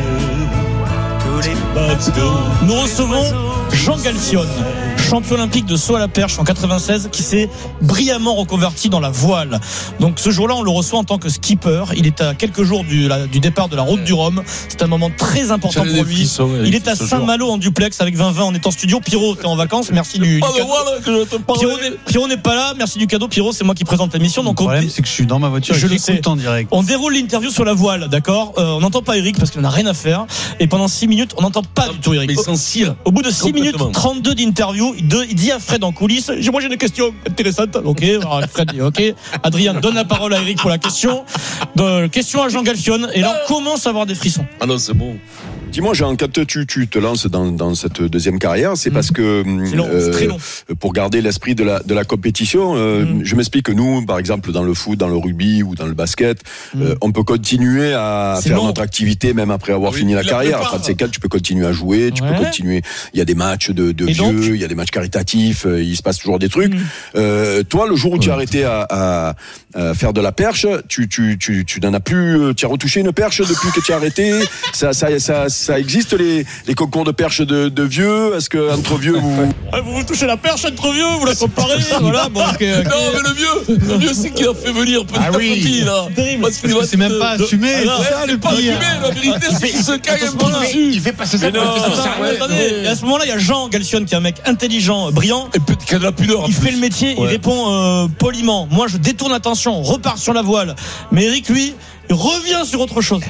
tous les bateaux. Nous recevons Jean Galfione, champion olympique de saut à la perche en quatre-vingt-seize, qui s'est brillamment reconverti dans la voile. Donc ce jour-là, on le reçoit en tant que skipper. Il est à quelques jours du, la, du départ de la route du Rhum. C'est un moment très important J'allais pour lui. Frissons, il est à Saint-Malo en duplex avec vingt vingt. On est en studio. Pierrot, t'es en vacances. Merci du, du cadeau. Pierrot, Pierrot n'est pas là. Merci du cadeau. Pierrot, c'est moi qui présente l'émission. Donc le problème, on... c'est que je suis dans ma voiture. Je et l'écoute en direct. On déroule l'interview sur la voile, d'accord. euh, On n'entend pas Eric parce qu'il n'en a rien à faire. Et pendant six minutes, on n'entend pas non, du tout Eric. Mais au, au bout de six minutes trente-deux d'interview, il dit à Fred en coulisses, moi j'ai des questions intéressantes. Ok, alors Fred dit ok. Adrien donne la parole à Eric pour la question. De, question à Jean Galfione. Et là on commence à avoir des frissons. Ah non, c'est bon. Dis-moi, Jean, quand tu, tu te lances dans, dans cette deuxième carrière, c'est mmh. parce que c'est long, euh, c'est très long. Pour garder l'esprit de la, de la compétition, euh, mmh. je m'explique que nous, par exemple, dans le foot, dans le rugby ou dans le basket, mmh. euh, on peut continuer à c'est faire long. notre activité même après avoir oui, fini la carrière. À trente-cinq ans, tu peux continuer à jouer, tu ouais. peux continuer. Il y a des matchs de, de vieux, il y a des matchs caritatifs, euh, il se passe toujours des trucs. Mmh. Euh, toi, le jour où tu as arrêté à, à, à faire de la perche, tu, tu, tu, tu n'en as plus, tu as retouché une perche depuis que tu as arrêté. Ça, ça, ça, ça existe les, les concours de perche de, de vieux? Est-ce que entre vieux vous ah, vous vous touchez la perche entre vieux, vous la comparez? Voilà, bon, okay, okay. Non mais le vieux, le vieux c'est qui a fait venir petit ah, oui. à petit là. Terrible. Parce que c'est même pas assumé. Alors, ça, c'est pas assumé. La vérité, c'est qu'il se caille un peu dessus. Il fait passer ça. Attendez, à ce moment-là, il y a Jean Galcione qui est un mec intelligent, brillant, et qui a de la pudeur. Il fait le métier, il répond euh, poliment. Moi, je détourne l'attention, on repart sur la voile. Mais Eric, lui, il revient sur autre chose.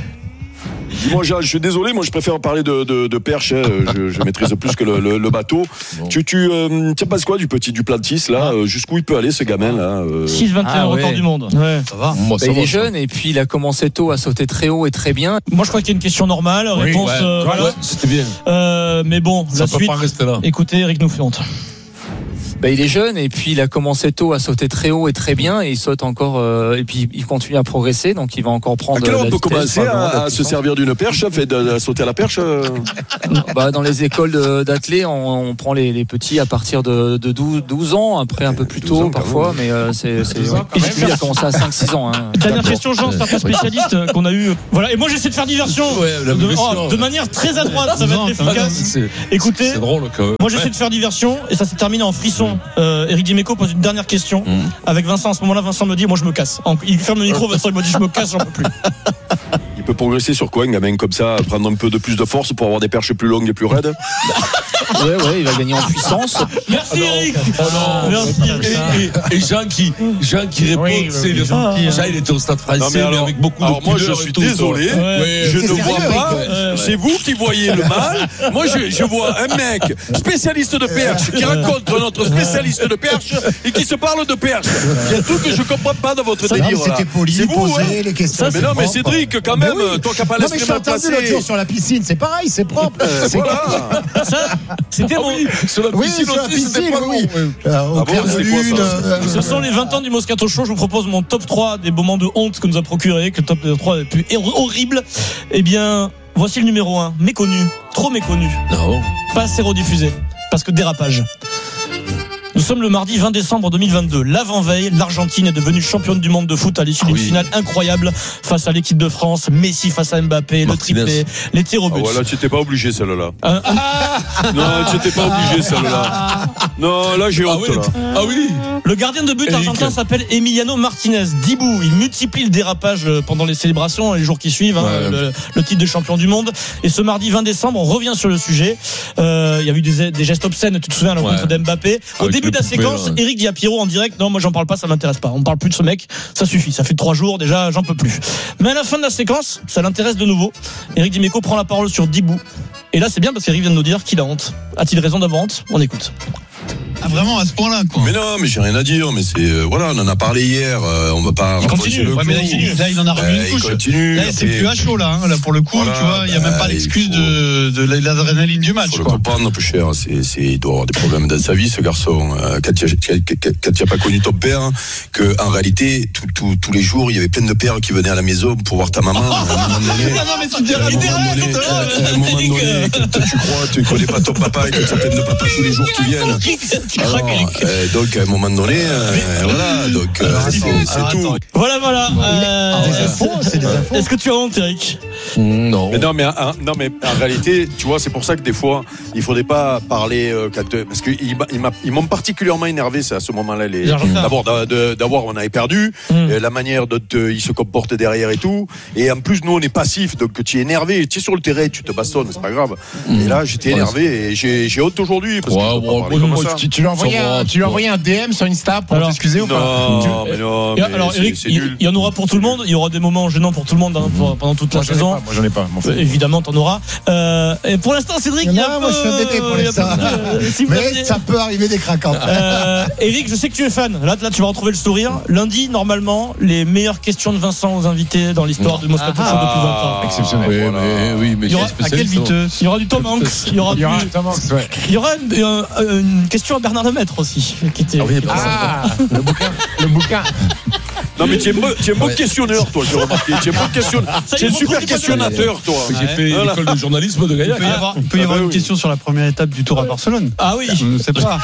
Moi, je, je suis désolé, moi je préfère parler de, de, de perche, hein. je, je maîtrise plus que le, le, le bateau. Bon. Tu, tu euh, tiens pas quoi du petit du Plantis là, euh, jusqu'où il peut aller ce gamin là euh... six vingt et un ah, record ouais. du monde. Ouais. Ça va. Moi, ça bah, va, il est ça. jeune et puis il a commencé tôt à sauter très haut et très bien. Moi je crois qu'il y a une question normale, oui, réponse. Ouais. Euh, voilà. Ouais, c'était bien. Euh, mais bon, ça la peut suite. Pas rester là. Écoutez, Eric nous fait honte. Bah, il est jeune et puis il a commencé tôt à sauter très haut et très bien et il saute encore euh, et puis il continue à progresser donc il va encore prendre. À quel âge on peut commencer à, à se servir d'une perche, fait de, de sauter à la perche euh... Bah dans les écoles de, d'athlètes on, on prend les, les petits à partir de, de douze, douze ans, après un peu plus tôt ans, parfois, mais euh, c'est, c'est ouais. Puis il a commencé à cinq six ans. Hein. Dernière question, Jean, c'est un peu spécialiste qu'on a eu. Voilà, et moi j'essaie de faire diversion ouais, de, oh, de manière très à droite, ça va être efficace. C'est, écoutez, c'est drôle quand même. Moi j'essaie de faire diversion et ça s'est terminé en frisson. Euh, Eric Dimeco pose une dernière question mmh. avec Vincent. À ce moment-là, Vincent me dit, moi je me casse. Il ferme le micro, Vincent il me dit, je me casse, j'en peux plus. Il peut progresser sur quoi, un gamin comme ça, prendre un peu de plus de force pour avoir des perches plus longues et plus raides? Ouais, ouais, il va gagner en puissance. Merci Eric. Oh non, merci. Et, et, et Jean qui, Jean qui répond, oui, c'est oui, Jean, Jean, il était au Stade Français, non, mais, alors, mais avec beaucoup alors de moi je suis désolé, ouais. je c'est ne vois pas. Ouais. C'est vous qui voyez le mal. Moi je, je vois un mec spécialiste de perche qui rencontre notre spécialiste de perche et qui se parle de perche. Il y a tout que je comprends pas dans votre délire. C'était poli, c'est vous, poser hein. les questions. Mais non, mais Cédric, quand même, oui. toi qui n'as pas l'esprit mal placé. L'autre jour sur la piscine, c'est pareil, c'est propre. C'est voilà. Ça, c'était mon. Sur la piscine aussi, c'était pas oui. Au clair de lune. Ce sont les vingt ans du Moscato Show. Je vous propose mon top trois des moments de honte que nous a procuré, que le top trois est plus horrible. Eh bien, voici le numéro un, méconnu, trop méconnu. Non. Pas assez rediffusé, parce que dérapage. Nous sommes le mardi vingt décembre deux mille vingt-deux. L'avant-veille, l'Argentine est devenue championne du monde de foot à l'issue d'une oui. finale incroyable face à l'équipe de France. Messi face à Mbappé, Martinez. Le triplé, les tirs au but. Ah voilà, tu n'étais pas obligé celle-là. Euh, ah non, tu n'étais pas obligé celle-là. Non, là j'ai honte. Ah oui, là. Ah oui. Le gardien de but Eric. argentin s'appelle Emiliano Martinez. Dibou, il multiplie le dérapage pendant les célébrations les jours qui suivent, hein, ouais. le, le titre de champion du monde. Et ce mardi vingt décembre, on revient sur le sujet. Euh, il y a eu des, des gestes obscènes, tu te souviens, à l'encontre ouais. d'Mbappé. Au Avec début de la séquence, là, ouais. Eric dit à Pierrot en direct, non, moi j'en parle pas, ça m'intéresse pas. On parle plus de ce mec, ça suffit. Ça fait trois jours déjà, j'en peux plus. Mais à la fin de la séquence, ça l'intéresse de nouveau. Eric Dimeco prend la parole sur Dibou. Et là, c'est bien parce qu'Eric vient de nous dire qu'il a honte. A-t-il raison d'avoir honte? On écoute. Ah, vraiment à ce point-là quoi. Mais non, mais j'ai rien à dire. Mais c'est euh, voilà, on en a parlé hier. Euh, on va pas. Il continue. Ouais, mais là, il continue. Là, il en a remis euh, une couche. Continue, là, c'est plus à chaud là. Hein. Là, pour le coup, voilà, tu vois, il bah, y a même pas l'excuse faut... de, de l'adrénaline du match. Faut quoi. Le comprendre, plus cher. C'est, c'est, il doit avoir des problèmes dans sa vie, ce garçon. Euh, quand tu n'as pas connu ton père, hein, que en réalité, tout, tout, tous les jours, il y avait plein de pères qui venaient à la maison pour voir ta maman. À un moment donné. Non, mais tu dis à un moment donné, tu crois, tu connais pas ton papa et que tu as plein de papas tous les jours qui viennent. Euh, donc à un moment donné, euh, voilà, donc euh, c'est, c'est tout. Voilà, voilà. Euh, des infos, c'est des infos. Est-ce que tu as honte, Eric? Non. Mais non, mais hein, non, mais en réalité, tu vois, c'est pour ça que des fois, il faudrait pas parler euh, quand, parce que ils, ils, ils m'ont particulièrement énervé, c'est à ce moment-là, les. D'abord, d'abord, on avait perdu, mm. euh, la manière dont euh, ils se comportent derrière et tout, et en plus, nous, on est passifs, donc tu es énervé, tu es sur le terrain, tu te bastonnes, c'est pas grave. Mm. Et là, j'étais énervé et j'ai, j'ai honte aujourd'hui parce ouais, que bon, bon, bon, tu, tu lui as envoyé un, tu lui as envoyé un D M sur Insta pour alors, t'excuser ou pas? Non, mais non. Mais alors, Eric, c'est, c'est il, il y en aura pour tout le monde. Il y aura des moments gênants pour tout le monde hein, pour, pendant toute la moi, saison. Moi, j'en ai pas. Euh, évidemment, t'en auras. Euh, et pour l'instant, Cédric, il y a non, moi, je suis un bébé pour l'instant. Si mais avez... ça peut arriver des craquants. Euh, Eric, je sais que tu es fan. Là, là, tu vas retrouver le sourire. Lundi, normalement, les meilleures questions de Vincent aux invités dans l'histoire du Moscato Show depuis vingt ans. Exceptionnel. Oui, voilà. mais, oui, mais il y aura, à quelle vitesse? Il y aura du Tom Hanks. Il y aura, il y aura, du... Tom Hanks, ouais. Il y aura une, une, une question à Bernard Lemaitre aussi. Qui était, ah oui, qui ah, le bouquin. Le bouquin. Non, mais tu es un bon, tu es un bon ouais. questionneur, toi, j'ai remarqué. Tu es un bon questionneur. Tu es un super questionnateur, toi. J'ai fait voilà. l'école de journalisme de Gaillac. Il peut y avoir, il peut y avoir ah, une oui. question sur la première étape du Tour à Barcelone. Ah oui. Je ne sais pas.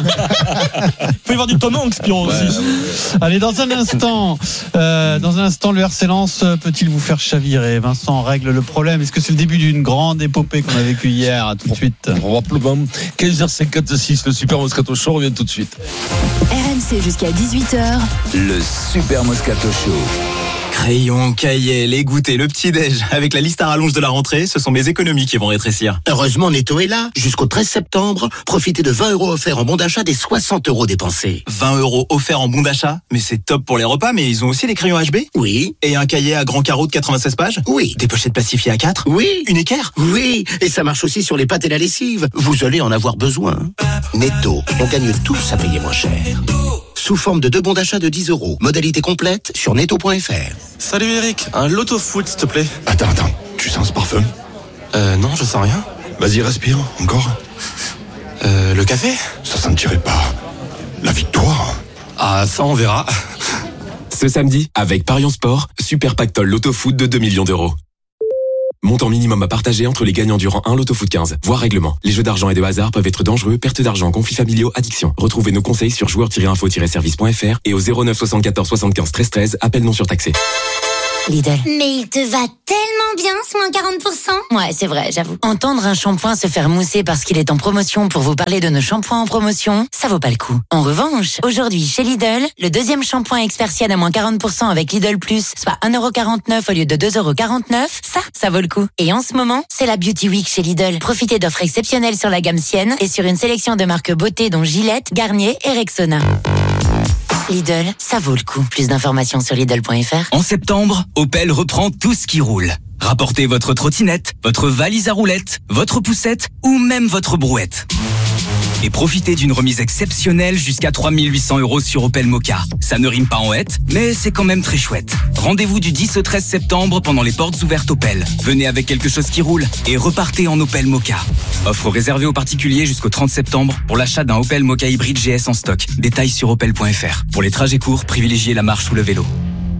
Il peut y avoir du Tom Hanks, Pierrot, aussi. Ouais, ouais. Allez, dans un instant, euh, dans un instant, le R C Lens peut-il vous faire chavirer? Vincent règle le problème. Est-ce que c'est le début d'une grande épopée qu'on a vécue hier? À tout de suite. Probablement. quinze heures cinquante-six, le Super Moscato Show revient tout de suite. R M C jusqu'à dix-huit heures. Le Super Moscato Show. Crayon, cahier, les goûters, le petit-déj. Avec la liste à rallonge de la rentrée, ce sont mes économies qui vont rétrécir. Heureusement, Netto est là. Jusqu'au treize septembre, profitez de vingt euros offerts en bon d'achat des soixante euros dépensés. vingt euros offerts en bon d'achat? Mais c'est top pour les repas, mais ils ont aussi des crayons H B? Oui. Et un cahier à grand carreau de quatre-vingt-seize pages? Oui. Des pochettes plastifiées à quatre? Oui. Une équerre? Oui. Et ça marche aussi sur les pâtes et la lessive. Vous allez en avoir besoin. Netto, on gagne tous à payer moins cher. Sous forme de deux bons d'achat de dix euros. Modalité complète sur netto point f r. Salut Eric, un loto foot s'il te plaît. Attends, attends, tu sens ce parfum? Euh, non, je sens rien. Vas-y, respire, encore. Euh, le café? Ça sentirait pas la victoire? Ah, ça on verra. Ce samedi, avec Parion Sport, Super Pactole Loto Foot de deux millions d'euros. Montant minimum à partager entre les gagnants durant un Loto Foot quinze. Voir règlement. Les jeux d'argent et de hasard peuvent être dangereux, perte d'argent, conflits familiaux, addiction. Retrouvez nos conseils sur joueurs tiret info tiret service point f r et au zéro neuf soixante-quatorze soixante-quinze treize treize, appel non surtaxé. Lidl. Mais il te va tellement bien ce moins quarante pour cent. Ouais, c'est vrai, j'avoue. Entendre un shampoing se faire mousser parce qu'il est en promotion pour vous parler de nos shampoings en promotion, ça vaut pas le coup. En revanche, aujourd'hui, chez Lidl, le deuxième shampoing Expertienne à moins quarante pour cent avec Lidl Plus, soit un euro quarante-neuf au lieu de deux euros quarante-neuf, ça, ça vaut le coup. Et en ce moment, c'est la Beauty Week chez Lidl. Profitez d'offres exceptionnelles sur la gamme Sienne et sur une sélection de marques beauté dont Gillette, Garnier et Rexona. Lidl, ça vaut le coup. Plus d'informations sur Lidl point f r. En septembre, Opel reprend tout ce qui roule. Rapportez votre trottinette, votre valise à roulettes, votre poussette ou même votre brouette. Et profitez d'une remise exceptionnelle jusqu'à trois mille huit cents euros sur Opel Mokka. Ça ne rime pas en hête, mais c'est quand même très chouette. Rendez-vous du dix au treize septembre pendant les portes ouvertes Opel. Venez avec quelque chose qui roule et repartez en Opel Mokka. Offre réservée aux particuliers jusqu'au trente septembre pour l'achat d'un Opel Mokka hybride G S en stock. Détails sur opel point f r. Pour les trajets courts, privilégiez la marche ou le vélo.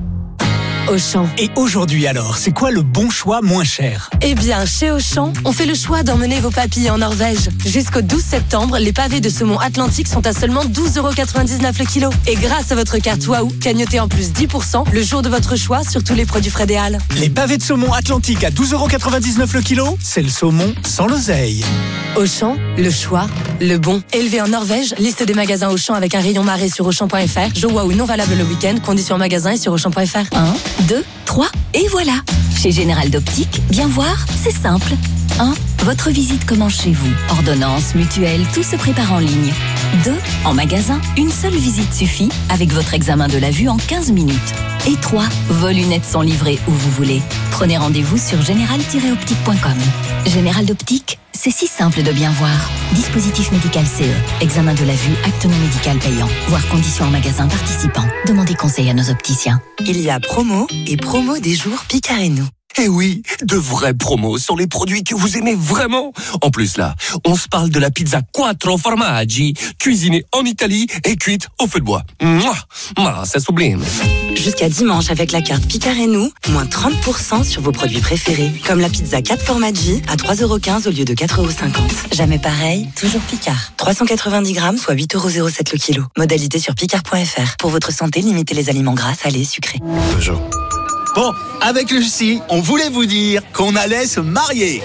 Auchan. Et aujourd'hui alors, c'est quoi le bon choix moins cher? Eh bien, chez Auchan, on fait le choix d'emmener vos papilles en Norvège. Jusqu'au douze septembre, les pavés de saumon Atlantique sont à seulement douze euros quatre-vingt-dix-neuf le kilo. Et grâce à votre carte Waouh, cagnotez en plus dix pour cent le jour de votre choix sur tous les produits frais des Halles. Les pavés de saumon Atlantique à douze euros quatre-vingt-dix-neuf le kilo, c'est le saumon sans l'oseille. Auchan, le choix, le bon. Élevé en Norvège, liste des magasins Auchan avec un rayon marée sur Auchan point f r. Jeu Waouh non valable le week-end, conditions en magasin et sur Auchan point f r. un, deux, trois, et voilà. Chez Général d'Optique, bien voir, c'est simple. un. Votre visite commence chez vous. Ordonnance, mutuelle, tout se prépare en ligne. deux. En magasin, une seule visite suffit avec votre examen de la vue en quinze minutes. Et trois. Vos lunettes sont livrées où vous voulez. Prenez rendez-vous sur général tiret optique point com. Général d'Optique, c'est si simple de bien voir. Dispositif médical C E. Examen de la vue, acte non médical payant. Voir conditions en magasin participant. Demandez conseil à nos opticiens. Il y a promo et promo des jours Picard et nous. Eh oui, de vraies promos sur les produits que vous aimez vraiment. En plus là, on se parle de la pizza quattro formaggi, cuisinée en Italie et cuite au feu de bois. Mouah, ah, c'est sublime. Jusqu'à dimanche avec la carte Picard et nous, moins trente pour cent sur vos produits préférés. Comme la pizza quatre formaggi à trois euros quinze au lieu de quatre euros cinquante. Jamais pareil, toujours Picard. trois cent quatre-vingt-dix grammes, soit huit euros zéro sept le kilo. Modalité sur picard point f r. Pour votre santé, limitez les aliments gras, salés, sucrés. Peugeot. Bon, avec Lucie, on voulait vous dire qu'on allait se marier.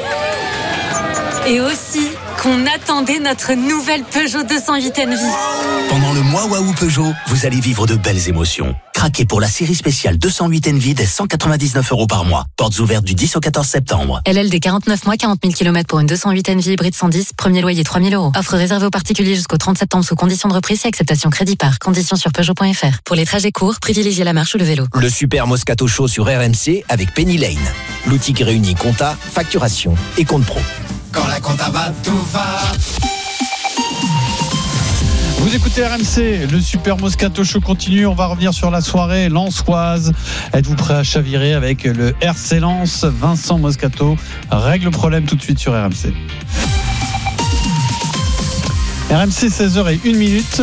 Et aussi qu'on attendait notre nouvelle Peugeot deux cent huit Envy. Pendant le mois Waouh Peugeot, vous allez vivre de belles émotions. Craquez pour la série spéciale deux cent huit Envy dès cent quatre-vingt-dix-neuf euros par mois. Portes ouvertes du dix au quatorze septembre. L L D quarante-neuf mois, quarante mille kilomètres pour une deux cent huit Envy hybride cent dix, premier loyer trois mille euros. Offre réservée aux particuliers jusqu'au trente septembre sous conditions de reprise et acceptation crédit par. Conditions sur peugeot point f r. Pour les trajets courts, privilégiez la marche ou le vélo. Le Super Moscato Show sur R M C avec Penny Lane. L'outil qui réunit compta, facturation et compte pro. Quand la compta va, tout va. Vous écoutez R M C, le Super Moscato Show continue. On va revenir sur la soirée lensoise. Êtes-vous prêt à chavirer avec le R C Lens? Vincent Moscato règle le problème tout de suite sur R M C. R M C, seize heures zéro une minute.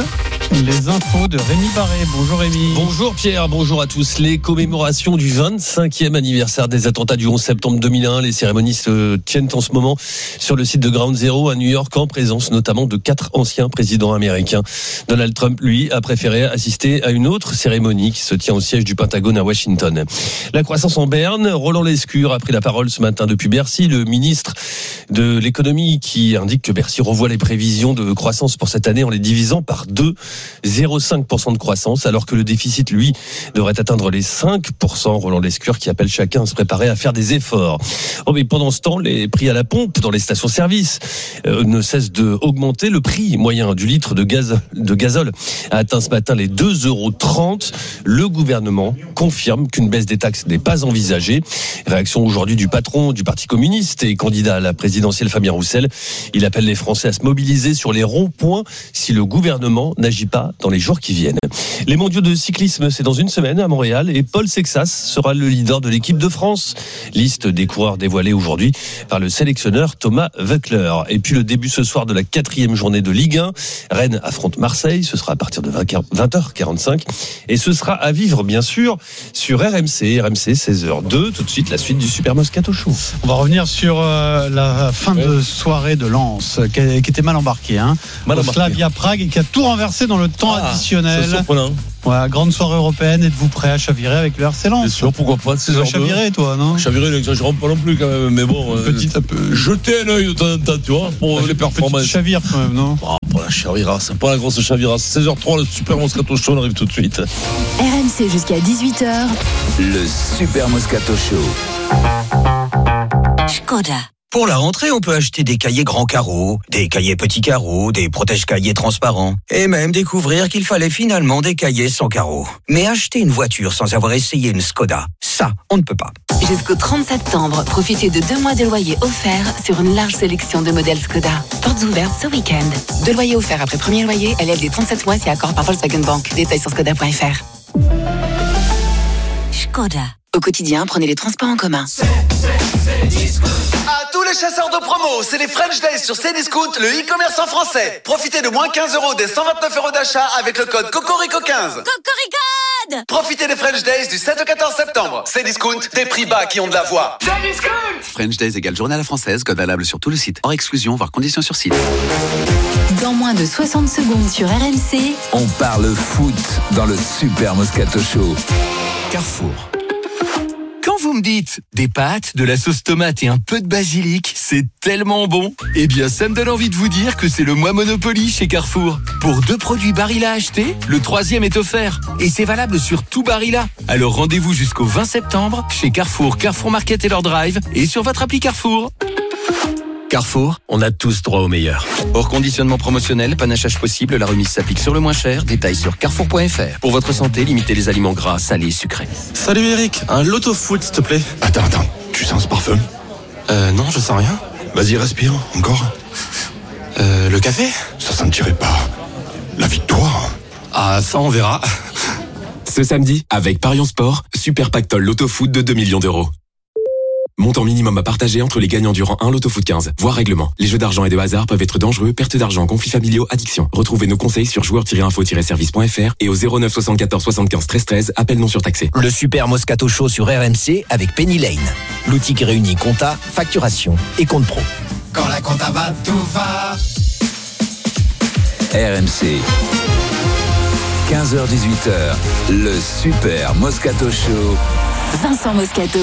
Les infos de Rémi Barré. Bonjour Rémi. Bonjour Pierre, bonjour à tous. Les commémorations du vingt-cinquième anniversaire des attentats du onze septembre deux mille un. Les cérémonies se tiennent en ce moment sur le site de Ground Zero à New York, en présence notamment de quatre anciens présidents américains. Donald Trump, lui, a préféré assister à une autre cérémonie qui se tient au siège du Pentagone à Washington. La croissance en berne. Roland Lescure a pris la parole ce matin depuis Bercy. Le ministre de l'économie qui indique que Bercy revoit les prévisions de croissance pour cette année en les divisant par deux. zéro virgule cinq pour cent de croissance, alors que le déficit, lui, devrait atteindre les cinq pour cent. Roland Lescure qui appelle chacun à se préparer à faire des efforts. Oh, mais pendant ce temps, les prix à la pompe dans les stations-service euh, ne cessent d'augmenter. Le prix moyen du litre de gaz, de gazole a atteint ce matin les deux euros trente. Le gouvernement confirme qu'une baisse des taxes n'est pas envisagée. Réaction aujourd'hui du patron du Parti communiste et candidat à la présidentielle, Fabien Roussel. Il appelle les Français à se mobiliser sur les ronds-points si le gouvernement n'agit pas dans les jours qui viennent. Les mondiaux de cyclisme, c'est dans une semaine à Montréal et Paul Sexas sera le leader de l'équipe de France. Liste des coureurs dévoilée aujourd'hui par le sélectionneur Thomas Voeckler. Et puis le début ce soir de la quatrième journée de Ligue un. Rennes affronte Marseille, ce sera à partir de vingt heures quarante-cinq et ce sera à vivre bien sûr sur R M C, R M C seize heures deux. Tout de suite la suite du Super Moscato Show. On va revenir sur euh, la fin ouais. de soirée de Lens qui, qui était mal embarqué, hein. Mal embarqué. Slavia Prague et qui a tout renversé dans le temps ah, additionnel. C'est surprenant. Ouais, grande soirée européenne. Êtes-vous prêt à chavirer avec le R C Lens? Bien sûr, pourquoi pas. Tu vas chavirer, toi, non? Chavirer, n'exagérons pas non plus, quand même. Mais bon, petit à peu. Jeter un œil de temps en temps, tu vois, pour les performances. Chavire, quand même, non? Oh, pas la chavirasse, pas la grosse chavirasse. seize heures trois, le Super Moscato Show, on arrive tout de suite. R M C jusqu'à dix-huit heures. Le Super Moscato Show. Škoda. Pour la rentrée, on peut acheter des cahiers grands carreaux, des cahiers petits carreaux, des protège-cahiers transparents, et même découvrir qu'il fallait finalement des cahiers sans carreaux. Mais acheter une voiture sans avoir essayé une Škoda, ça, on ne peut pas. Jusqu'au trente septembre, profitez de deux mois de loyer offerts sur une large sélection de modèles Škoda. Portes ouvertes ce week-end. Deux loyers offerts après premier loyer, L L D trente-sept mois si accord par Volkswagen Bank. Détails sur škoda point f r. Škoda. Au quotidien, prenez les transports en commun. C'est, c'est, c'est Discount. À tous les chasseurs de promo, c'est les French Days sur Cdiscount, le e-commerce en français. Profitez de moins quinze euros des cent vingt-neuf euros d'achat avec le code Cocorico quinze. Cocorico! Profitez des French Days du sept au quatorze septembre. Cdiscount, des prix bas qui ont de la voix. Cdiscount! French Days égale journée à la française, code valable sur tout le site. Hors exclusion, voire conditions sur site. Dans moins de soixante secondes sur R M C, on parle foot dans le Super Moscato Show. Carrefour. Quand vous me dites des pâtes, de la sauce tomate et un peu de basilic, c'est tellement bon. Eh bien, ça me donne envie de vous dire que c'est le mois Monopoly chez Carrefour. Pour deux produits Barilla achetés, le troisième est offert. Et c'est valable sur tout Barilla. Alors rendez-vous jusqu'au vingt septembre chez Carrefour, Carrefour Market et leur drive et sur votre appli Carrefour. Carrefour, on a tous droit au meilleur. Hors conditionnement promotionnel, panachage possible, la remise s'applique sur le moins cher. Détails sur carrefour point f r. Pour votre santé, limitez les aliments gras, salés, sucrés. Salut Eric, un loto foot s'il te plaît. Attends, attends, tu sens ce parfum? Euh, non, je sens rien. Vas-y, respire, encore. Euh, le café? Ça sentirait pas la victoire? Ah, ça on verra. Ce samedi, avec Parions Sport, Super Pactole Loto Foot de deux millions d'euros. Montant minimum à partager entre les gagnants du rang un Loto Foot quinze. Voir règlement. Les jeux d'argent et de hasard peuvent être dangereux, perte d'argent, conflits familiaux, addiction. Retrouvez nos conseils sur joueurs tiret info tiret service point f r et au zéro neuf soixante-quatorze soixante-quinze treize treize, appel non surtaxé. Le Super Moscato Show sur R M C avec Penny Lane. L'outil qui réunit compta, facturation et compte pro. Quand la compta va, tout va. R M C. quinze heures dix-huit heures. Le Super Moscato Show. Vincent Moscato.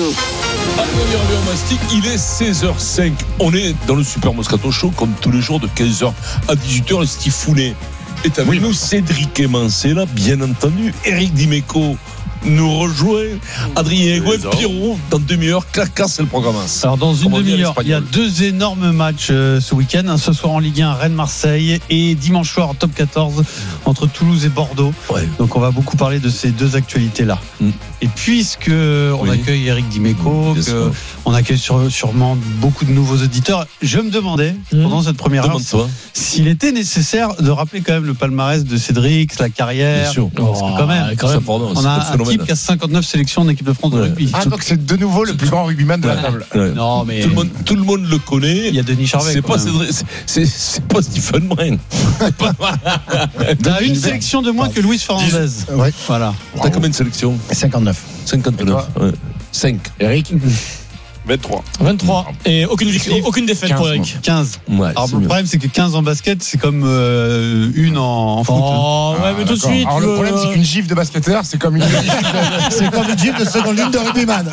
Il est seize heures cinq. On est dans le Super Moscato Show comme tous les jours de quinze heures à dix-huit heures. Le Stifounet est avec oui. nous. Cédric Emancé là, bien entendu. Eric Dimeco nous rejoint. Adrien Gouin, Pierrot, dans demi-heure. Clac-clac, c'est le programme. Alors, dans une demi-heure, il y a deux énormes matchs euh, ce week-end. Ce soir en Ligue un, Rennes-Marseille. Et dimanche soir, top quatorze, entre Toulouse et Bordeaux. Ouais. Donc, on va beaucoup parler de ces deux actualités-là. Mm. Et puisque on oui. accueille Eric Dimeco, mmh, que on accueille sur, sûrement beaucoup de nouveaux auditeurs, je me demandais, mmh. pendant cette première heure, s'il était nécessaire de rappeler quand même le palmarès de Cédric, la carrière. Bien sûr. Parce que quand même, quand même on a un l'équipe qui a cinquante-neuf sélections en équipe de France de rugby. Ah, donc c'est de nouveau le plus grand rugbyman de la table. Non, mais tout le monde, tout le monde le connaît. Il y a Denis Charvet. C'est pas, c'est, c'est pas Stephen Brun. T'as une sélection de moins que Luis Fernandez. Ouais. Voilà. T'as combien de sélections? cinquante-neuf. cinquante-neuf. Ouais. cinq. Eric? vingt-trois. vingt-trois. Et aucune, aucune défaite quinze, pour Eric. quinze. Ouais, alors le problème c'est que quinze en basket c'est comme euh, une en, en foot. Oh, ouais, mais tout de suite. Alors le problème c'est qu'une gifle de basketteur c'est comme une c'est comme une gifle de seconde ligne de rugbyman.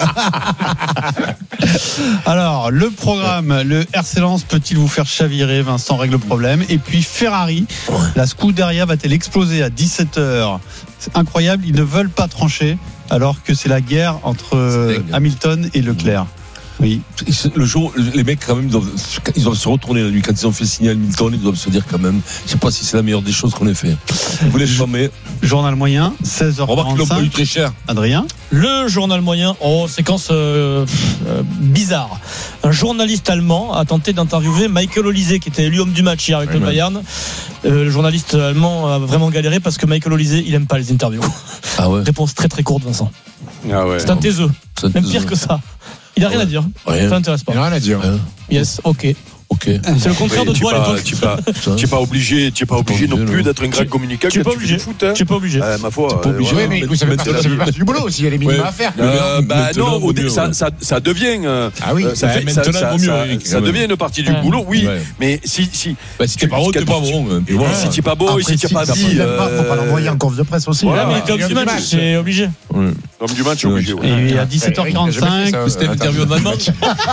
Alors le programme, le R C Lens peut-il vous faire chavirer? Vincent règle le problème. Et puis Ferrari, la Scuderia va-t-elle exploser à dix-sept heures? C'est incroyable, ils ne veulent pas trancher alors que c'est la guerre entre Hamilton et Leclerc. Oui. Le jour, les mecs quand même, ils doivent, ils doivent se retourner la nuit quand ils ont fait signer Hamilton. Ils doivent se dire quand même, je sais pas si c'est la meilleure des choses qu'on ait fait. Vous les jamais. Journal moyen, seize heures quarante-cinq. Remarque qu'ils l'ont pas eu très cher. Adrien. Le journal moyen, oh séquence euh, euh, bizarre. Un journaliste allemand a tenté d'interviewer Michael Olise qui était élu homme du match hier avec ouais, le Bayern. Euh, le journaliste allemand a vraiment galéré parce que Michael Olise il aime pas les interviews. Ah ouais. Réponse très très courte, Vincent. Ah ouais. C'est un taiseux. C'est Même pire que ça. Il a rien ouais. à dire. Rien. Ça n'intéresse pas. Il a rien à dire. Rien. Yes, ok. Ok. C'est le contraire oui, de toi à l'époque. Tu n'es pas, pas, pas obligé, tu es pas obligé non plus d'être un grand communicant. Tu n'es pas obligé. Foot, hein. Tu n'es pas obligé. Euh, ma foi. Tu n'es pas obligé. Euh, oui, mais écoute, ça fait partie, ça fait partie du boulot aussi. Il y a les minima ouais. à faire. Euh, bah non, au dé, ça, ça, ça devient. Euh, ah oui. Ça, fait, ça, ça, mieux, ça, ça devient une partie du ouais. boulot, oui. Ouais. Mais si si. Bah, si t'es pas bon, t'es pas bon. Si t'es pas bon, si t'es pas dit. Faut pas l'envoyer en conf de presse aussi. Voilà, mais comme du match, c'est obligé. Comme du match, c'est obligé. Et à dix-sept heures quarante-cinq, c'était l'interview de Allemagne.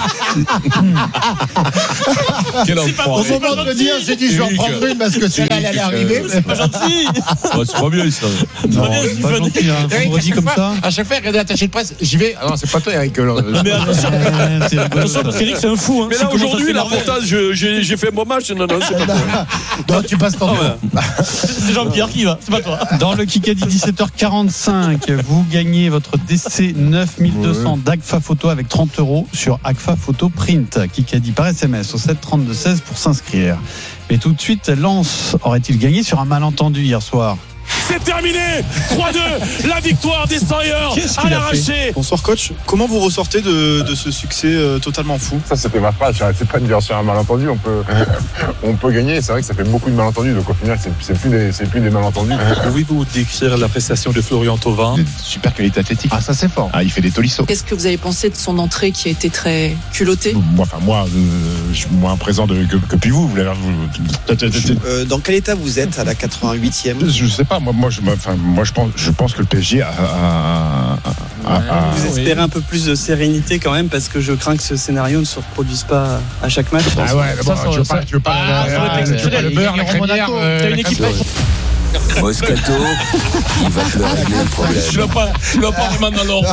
Quel enfant. Au moment de me dire, j'ai dit, je vais en prendre une parce que celle-là, elle allait arriver. C'est pas gentil. C'est pas bien, ça. Non, c'est pas gentil, hein. Vendredi comme ça. À chaque fois, regardez l'attaché de presse, j'y vais. Ah non, c'est pas toi, Eric. Mais attention, attention, parce qu'Eric, c'est un fou. Mais là, aujourd'hui, la reportage, j'ai fait un bon match. Non, non, c'est pas toi. Non, tu passes ton temps. C'est Jean-Pierre qui va, c'est pas toi. Dans le Kikadi, dix-sept heures quarante-cinq, vous gagnez votre D C neuf mille deux cents d'Agfa Photo avec trente euros sur Agfa Photo Print. Kikadi par S M S au sept trente-deux seize pour s'inscrire. Mais tout de suite, Lens aurait-il gagné sur un malentendu hier soir? C'est terminé. trois deux, la victoire des Sawyers à l'arraché. Bonsoir coach, comment vous ressortez de, de ce succès euh, totalement fou? Ça c'était ma phrase, j'arrêtais pas de dire sur un malentendu, on peut, on peut gagner, c'est vrai que ça fait beaucoup de malentendus, donc au final c'est, c'est, plus, des, c'est plus des malentendus. Pouvez-vous décrire la prestation de Florian Thauvin? Super qualité athlétique. Ah ça c'est fort. Ah il fait des tolissos. Qu'est-ce que vous avez pensé de son entrée qui a été très culottée? Moi, enfin moi, euh, je suis moins présent de, que, que puis vous, vous, vous euh, Dans quel état vous êtes à la quatre-vingt-huitième? Je sais pas, moi, moi je Enfin, moi, je pense, je pense que le P S G a. a, a, a Vous espérez oui. un peu plus de sérénité quand même, parce que je crains que ce scénario ne se reproduise pas à chaque match. Ah ouais, bon, ça, ça, tu veux pas, tu veux pas, ah, la, la, la, la, le beurre, la crémière. T'as une équipe. Moscato, il va te le régler le problème. Je ne l'ai pas vraiment dans l'ordre.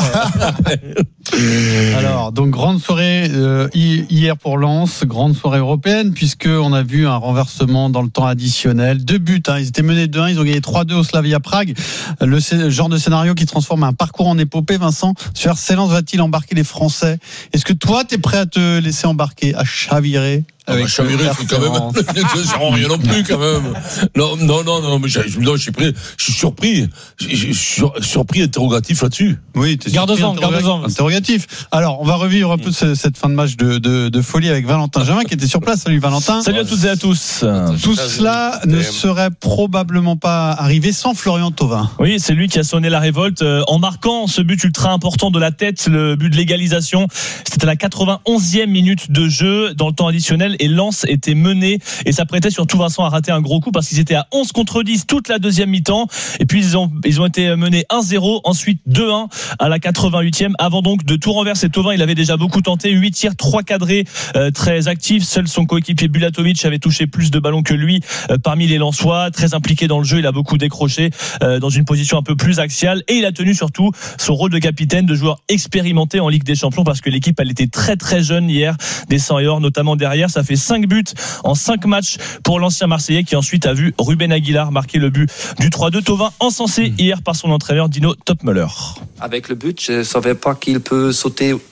Alors, donc grande soirée euh, hier pour Lens, grande soirée européenne, puisque on a vu un renversement dans le temps additionnel. Deux buts, hein, ils étaient menés deux un, ils ont gagné trois deux au Slavia Prague. Le, le genre de scénario qui transforme un parcours en épopée. Vincent, sur R C Lens va-t-il embarquer les Français? Est-ce que toi, t'es prêt à te laisser embarquer, à chavirer? Ah bah, chavirer, c'est quand même. J'en rien non plus, quand même. Non, non, non, non, mais je, non, je suis prêt. Je suis surpris. Je, je, je suis surpris, interrogatif là-dessus. Oui, t'es garde-en, garde-en. Interrogatif. Alors, on va revivre un peu ce, cette fin de match de, de, de folie avec Valentin Jamin qui était sur place. Salut Valentin. Salut à toutes et à tous. Tout cela ne serait probablement pas arrivé sans Florian Thauvin. Oui, c'est lui qui a sonné la révolte en marquant ce but ultra important de la tête, le but de l'égalisation. C'était à la quatre-vingt-onzième minute de jeu dans le temps additionnel. Et Lens était mené et s'apprêtait surtout Vincent à rater un gros coup parce qu'ils étaient à onze contre dix toute la deuxième mi-temps et puis ils ont, ils ont été menés un zéro, ensuite deux un à la quatre-vingt-huitième avant donc de tout renverser. Thauvin, il avait déjà beaucoup tenté, huit tirs, trois cadrés, euh, très actifs. Seul son coéquipier Bulatovic avait touché plus de ballons que lui euh, parmi les Lensois, très impliqué dans le jeu, il a beaucoup décroché euh, dans une position un peu plus axiale et il a tenu surtout son rôle de capitaine, de joueur expérimenté en Ligue des Champions parce que l'équipe elle était très très jeune hier des Sawyers, notamment derrière. Ça fait cinq buts en cinq matchs pour l'ancien Marseillais qui ensuite a vu Ruben Aguilar marquer le but du trois deux. Thauvin encensé hier par son entraîneur Dino Topmöller. Avec le but, je ne savais pas qu'il peut sauter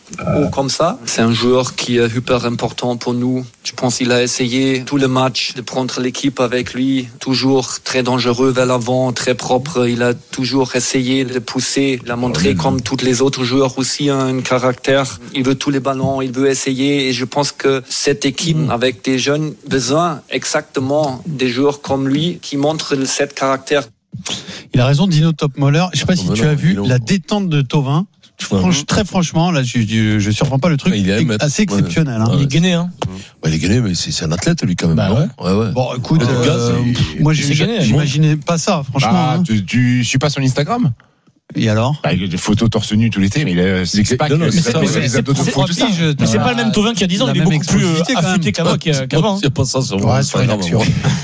haut comme ça. C'est un joueur qui est hyper important pour nous. Je pense qu'il a essayé tout le match de prendre l'équipe avec lui, toujours très dangereux vers l'avant, très propre. Il a toujours essayé de pousser, il a montré comme tous les autres joueurs aussi un caractère. Il veut tous les ballons, il veut essayer et je pense que cette équipe avec des jeunes besoin exactement des joueurs comme lui qui montrent cette caractère. Il a raison, Dino Topmoller. Je ne sais pas si tu as vu la détente de Thauvin. Franch, très franchement, là, je, je, je surprends pas le truc. Il est assez exceptionnel. Hein. Il est gainé, hein. Ouais, il est gainé, mais c'est, c'est un athlète, lui, quand même. Bah ouais. Ouais, ouais. Bon, écoute, euh, euh, moi, j'imaginais pas ça, franchement. Ah, hein. tu, tu suis pas son Instagram? Et alors bah, des photos torse nu tout l'été, mais il a six pack, mais c'est pas le même Thauvin qu'il y a dix ans, il est beaucoup plus affûté qu'avant. Il n'y a pas ça sur ouais, sur une action.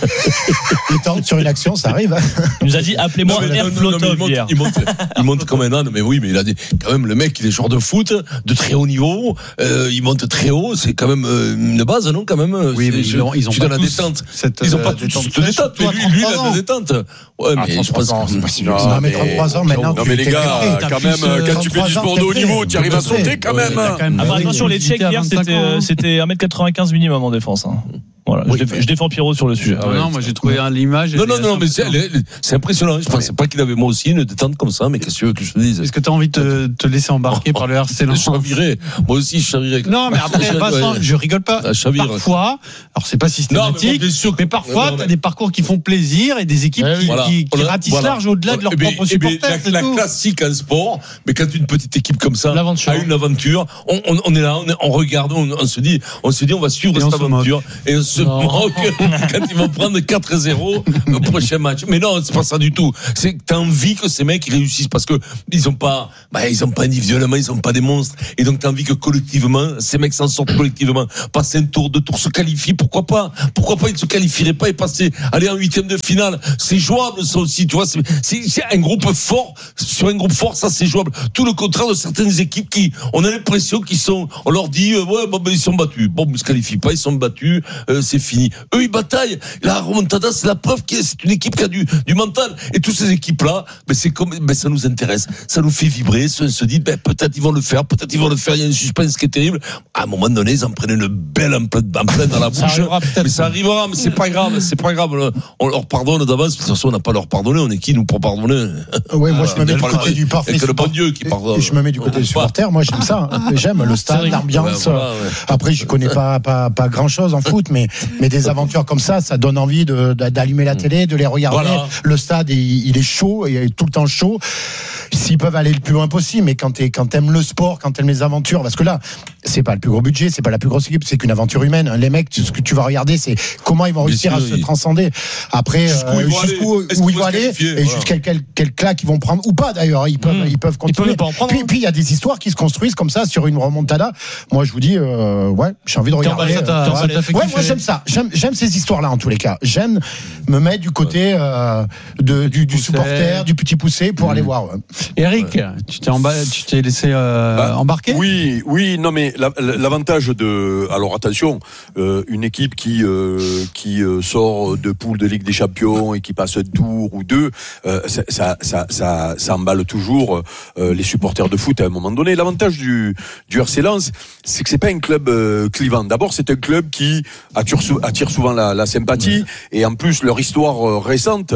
Sur une action, ça arrive. Il nous a dit appelez-moi Airflotov hier. Il monte, il monte comme un âne, mais oui, mais il a dit quand même le mec, il est joueur de foot de très haut niveau. Euh, il monte très haut, c'est quand même une base, non, quand même. Oui, mais ils ont, ils ont pas la tous détente. Cette, ils ont pas euh, tous détente. de détente. Lui, lui, il a de la détente. Ouais, mais ah, je pense que c'est pas si bien. Non, mais trente-trois ans maintenant. Non, mais les gars, quand même, quand tu fais du sport de haut niveau, tu arrives à sauter quand même. Attention, les Tchèques hier, c'était un mètre quatre-vingt-quinze minimum en défense. Voilà, oui, je, déf- je défends Pierrot sur le sujet. Ah ouais, non, moi j'ai trouvé un, l'image. Non, non, non, mais c'est, c'est impressionnant. Je pensais pas qu'il avait moi aussi une détente comme ça, mais qu'est-ce que tu veux que je te dise? Est-ce que tu as envie de te, te laisser embarquer oh, par le R C Lens? Je chavirais. Moi aussi, je chavirais. Non, mais après, Vincent, je rigole pas. Parfois, alors c'est pas systématique, non, mais, bon, mais parfois, tu as des parcours qui font plaisir et des équipes qui, voilà. qui, qui ratissent voilà. large au-delà de leurs et propres supporters. La, la classique en sport, mais quand une petite équipe comme ça a une aventure, on, on, on est là, on, est, on regarde, on, on se dit, on se dit, on va suivre cette aventure et on se moque. Quand ils vont prendre quatre zéro au prochain match. Mais non, c'est pas ça du tout. C'est que t'as envie que ces mecs réussissent parce que ils ont pas, bah, ils ont pas individuellement, ils ont pas des monstres. Et donc t'as envie que collectivement, ces mecs s'en sortent collectivement. Passer un tour, deux tours, se qualifient. Pourquoi pas? Pourquoi pas ils ne se qualifieraient pas et passer, aller en huitième de finale? C'est jouable, ça aussi, tu vois. C'est, c'est, c'est un groupe fort. Sur un groupe fort, ça, c'est jouable. Tout le contraire de certaines équipes qui, on a l'impression qu'ils sont, on leur dit, euh, ouais, bon, ben, ils sont battus. Bon, ils se qualifient pas, ils sont battus, euh, c'est fini. Eux, ils bataillent. La remontada, c'est la preuve que c'est une équipe qui a du, du mental. Et toutes ces équipes-là, ben c'est comme, ben ça nous intéresse. Ça nous fait vibrer. On se dit, ben peut-être ils vont le faire, peut-être ils vont le faire. Il y a un suspense qui est terrible. À un moment donné, ils en prennent une belle en plein, en plein dans la bouche. Ça arrivera, mais ça arrivera, mais c'est pas grave, c'est pas grave. On leur pardonne d'avance. De toute façon, on n'a pas leur pardonné. On est qui, nous, pour pardonner? Oui, moi, je me mets du côté du parfait. C'est le bon Dieu qui pardonne. Je me mets du côté des supporters. Moi, j'aime ça. J'aime le stade, l'ambiance. Après, je connais pas, pas, pas grand chose en foot, mais, mais des aventures comme ça, ça donne envie de, d'allumer la télé, de les regarder. Voilà. Le stade, il, il est chaud, il est tout le temps chaud. S'ils peuvent aller le plus loin possible, mais quand, t'es, quand t'aimes le sport, quand t'aimes les aventures, parce que là, c'est pas le plus gros budget, c'est pas la plus grosse équipe, c'est qu'une aventure humaine. Les mecs, ce que tu vas regarder, c'est comment ils vont réussir à se transcender. Après, jusqu'où euh, ils vont jusqu'où, aller, où ils vont aller, et voilà. jusqu'à quel, quel claque ils vont prendre, ou pas d'ailleurs, ils peuvent, mmh. ils peuvent continuer. Ils peuvent prendre, puis, puis il y a des histoires qui se construisent comme ça sur une remontada. Moi, je vous dis, euh, ouais, j'ai envie de regarder. Ça t'a, ça t'a fait ouais, moi j'aime ça. J'aime, j'aime ces histoires-là en tous les cas. J'aime me mettre du côté euh, de, du, du supporter, du petit poussé pour mmh. aller voir. Ouais. Eric, ouais. tu t'es emba... tu t'es laissé euh, bah, embarquer? Oui, oui, non mais la, l'avantage de, alors attention, euh, une équipe qui euh, qui euh, sort de poule de Ligue des Champions et qui passe un tour ou deux, euh, ça, ça, ça, ça, ça emballe toujours euh, les supporters de foot à un moment donné. L'avantage du du R C Lens, c'est que c'est pas un club euh, clivant. D'abord, c'est un club qui attire, attire souvent la, la sympathie ouais. et en plus leur histoire euh, récente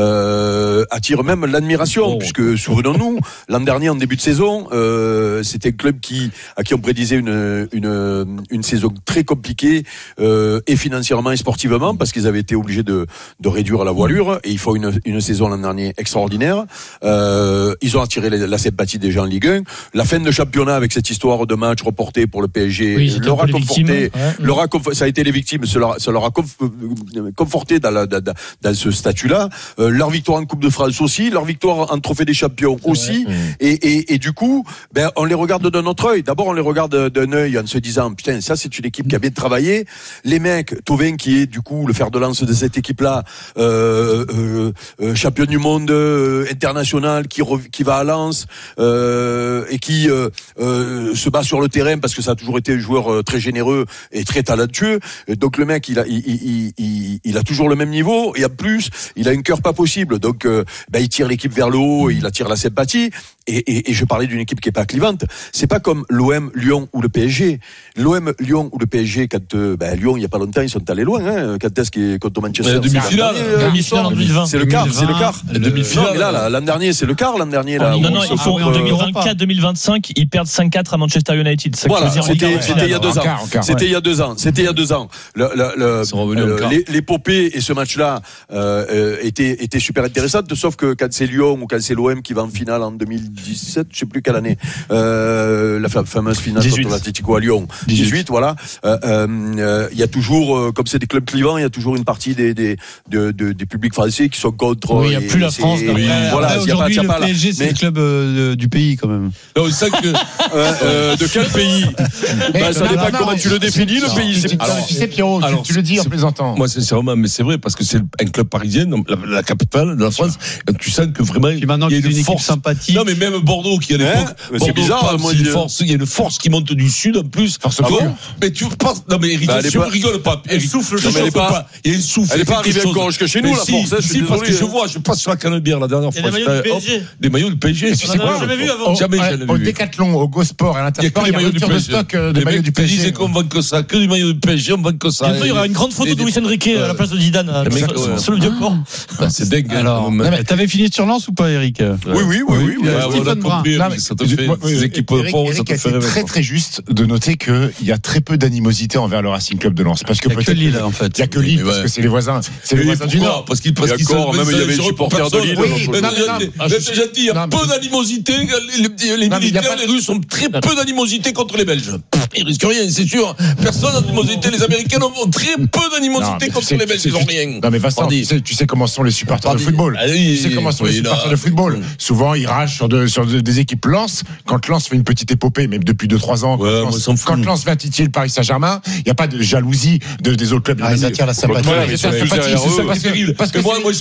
euh, attire même l'admiration, oh. puisque souvenons-nous, l'an dernier en début de saison, euh, c'était un club qui à qui on prédisait une une une saison très compliquée euh, et financièrement et sportivement parce qu'ils avaient été obligés de de réduire la voilure et ils font une une saison l'an dernier extraordinaire. Euh, ils ont attiré la, la sympathie des gens en Ligue un. La fin de championnat avec cette histoire de match reporté pour le P S G oui, leur a conforté, ouais. leur a conf- ça a été les victimes, ça leur, ça leur a conf- conforté dans, la, dans, dans ce statut-là. Euh, leur victoire en Coupe de France aussi, leur victoire en Trophée des Champions aussi. Ouais. Et, et, et du coup, ben on les regarde d'un autre œil. D'abord, on les regarde d'un œil en se disant putain, ça c'est une équipe qui a bien travaillé. Les mecs, Thauvin qui est du coup le fer de lance de cette équipe-là, euh, euh, euh, champion du monde euh, international, qui re- qui va à Lens euh, et qui euh, euh, se bat sur le terrain parce que ça a toujours été un joueur euh, très généreux et très talentueux. Et donc le mec, il a il, il, il, il a toujours le même niveau et en plus, il a un cœur pas possible. Donc euh, ben, il tire l'équipe vers le haut, et il attire la sympathie. Et, et, et je parlais d'une équipe qui est pas clivante. C'est pas comme l'O M, Lyon ou le P S G. L'O M, Lyon ou le P S G, quand euh, ben, Lyon, il y a pas longtemps, ils sont allés loin. Hein, quand est-ce qu'ils contre Manchester? Demi-finale, euh, demi-finale en deux mille vingt. C'est le quart, c'est le quart. Demi-finale. Là, là, l'an dernier, c'est le quart. L'an dernier, là. Non, non, ils font en deux mille vingt-quatre deux mille vingt-cinq, ils perdent cinq quatre à Manchester United. Voilà, c'était il y a deux ans. C'était il y a deux ans. C'était il y a deux ans. L'épopée et ce match-là euh, était était super intéressante. Sauf que quand c'est Lyon ou quand c'est l'O M qui va en finale en deux mille dix-sept, je sais plus quelle année, euh, la fameuse finale contre l'Atlético à Lyon, dix-huit, voilà. Il euh, euh, y a toujours, euh, comme c'est des clubs clivants, il y a toujours une partie des des de, de, des publics français qui sont contre. Oui, il n'y a plus la France. Oui, voilà, aujourd'hui, le P S G, c'est le club euh, du pays quand même. Non, c'est que euh, euh, de quel pays? Bah, ça dépend comment tu le définis, le pays. Tu sais, Pierrot, tu le dis en plaisantant. Moi, sincèrement, mais c'est vrai parce que c'est un club parisien, la capitale de la France. Tu sens que vraiment il y a une force sympathique. Non, mais même Bordeaux qui à l'époque, c'est bizarre. Moi, il y a une force, il y a une force qui monte du sud en plus. Ah bon? Mais tu penses, non mais Eric, tu rigoles pas. Elle souffle, je ne pas. Il y a une souffle. Elle n'est pas arrivée encore jusque chez nous, la force. Si, parce que je vois, je passe sur la Canebière la dernière fois. Des maillots du P S G. Tu sais quoi? Jamais vu avant. Jamais, jamais vu. Au Décathlon, au Go Sport, à l'Intersport, il y a rupture de stock de maillots du P S G. C'est qu'on vend que ça, que du maillot du P S G, on vend que ça. Bientôt, il y aura une grande photo de Luis Enrique à la place de Zidane sur le vieux port. C'est dingue. Alors, t'avais fini sur Lens ou pas, Eric? Oui, oui, oui, oui. Stephen Brun. Ça te fait des équipes pauvres, ça te fait rêver. Très très juste de noter qu'il y a très peu d'animosité envers le Racing Club de Lens, parce que il n'y a que Lille en fait. Il n'y a que Lille parce que c'est les voisins, c'est les voisins du Nord. Parce qu'ils parce qu'ils sont même il y avait des supporters de Lille. C'est gentil, il y a peu d'animosité. Les militaires, les Russes ont très peu d'animosité contre les Belges. Ils risquent rien, c'est sûr. Personne d'animosité. Les Américains ont très peu d'animosité contre les Belges. Ils n'ont rien. Non mais Vincent, tu sais comment sont les supporters de football. Tu sais comment sont les supporters de football. Souvent ils ragent sur des équipes Lens. Quand Lens fait une petite épopée, mais depuis deux trois ans, quand Lens va titiller le Paris Saint-Germain, il n'y a pas de jalousie de, des autres clubs. Ah, ils attirent la sympathie. Parce que moi, moi,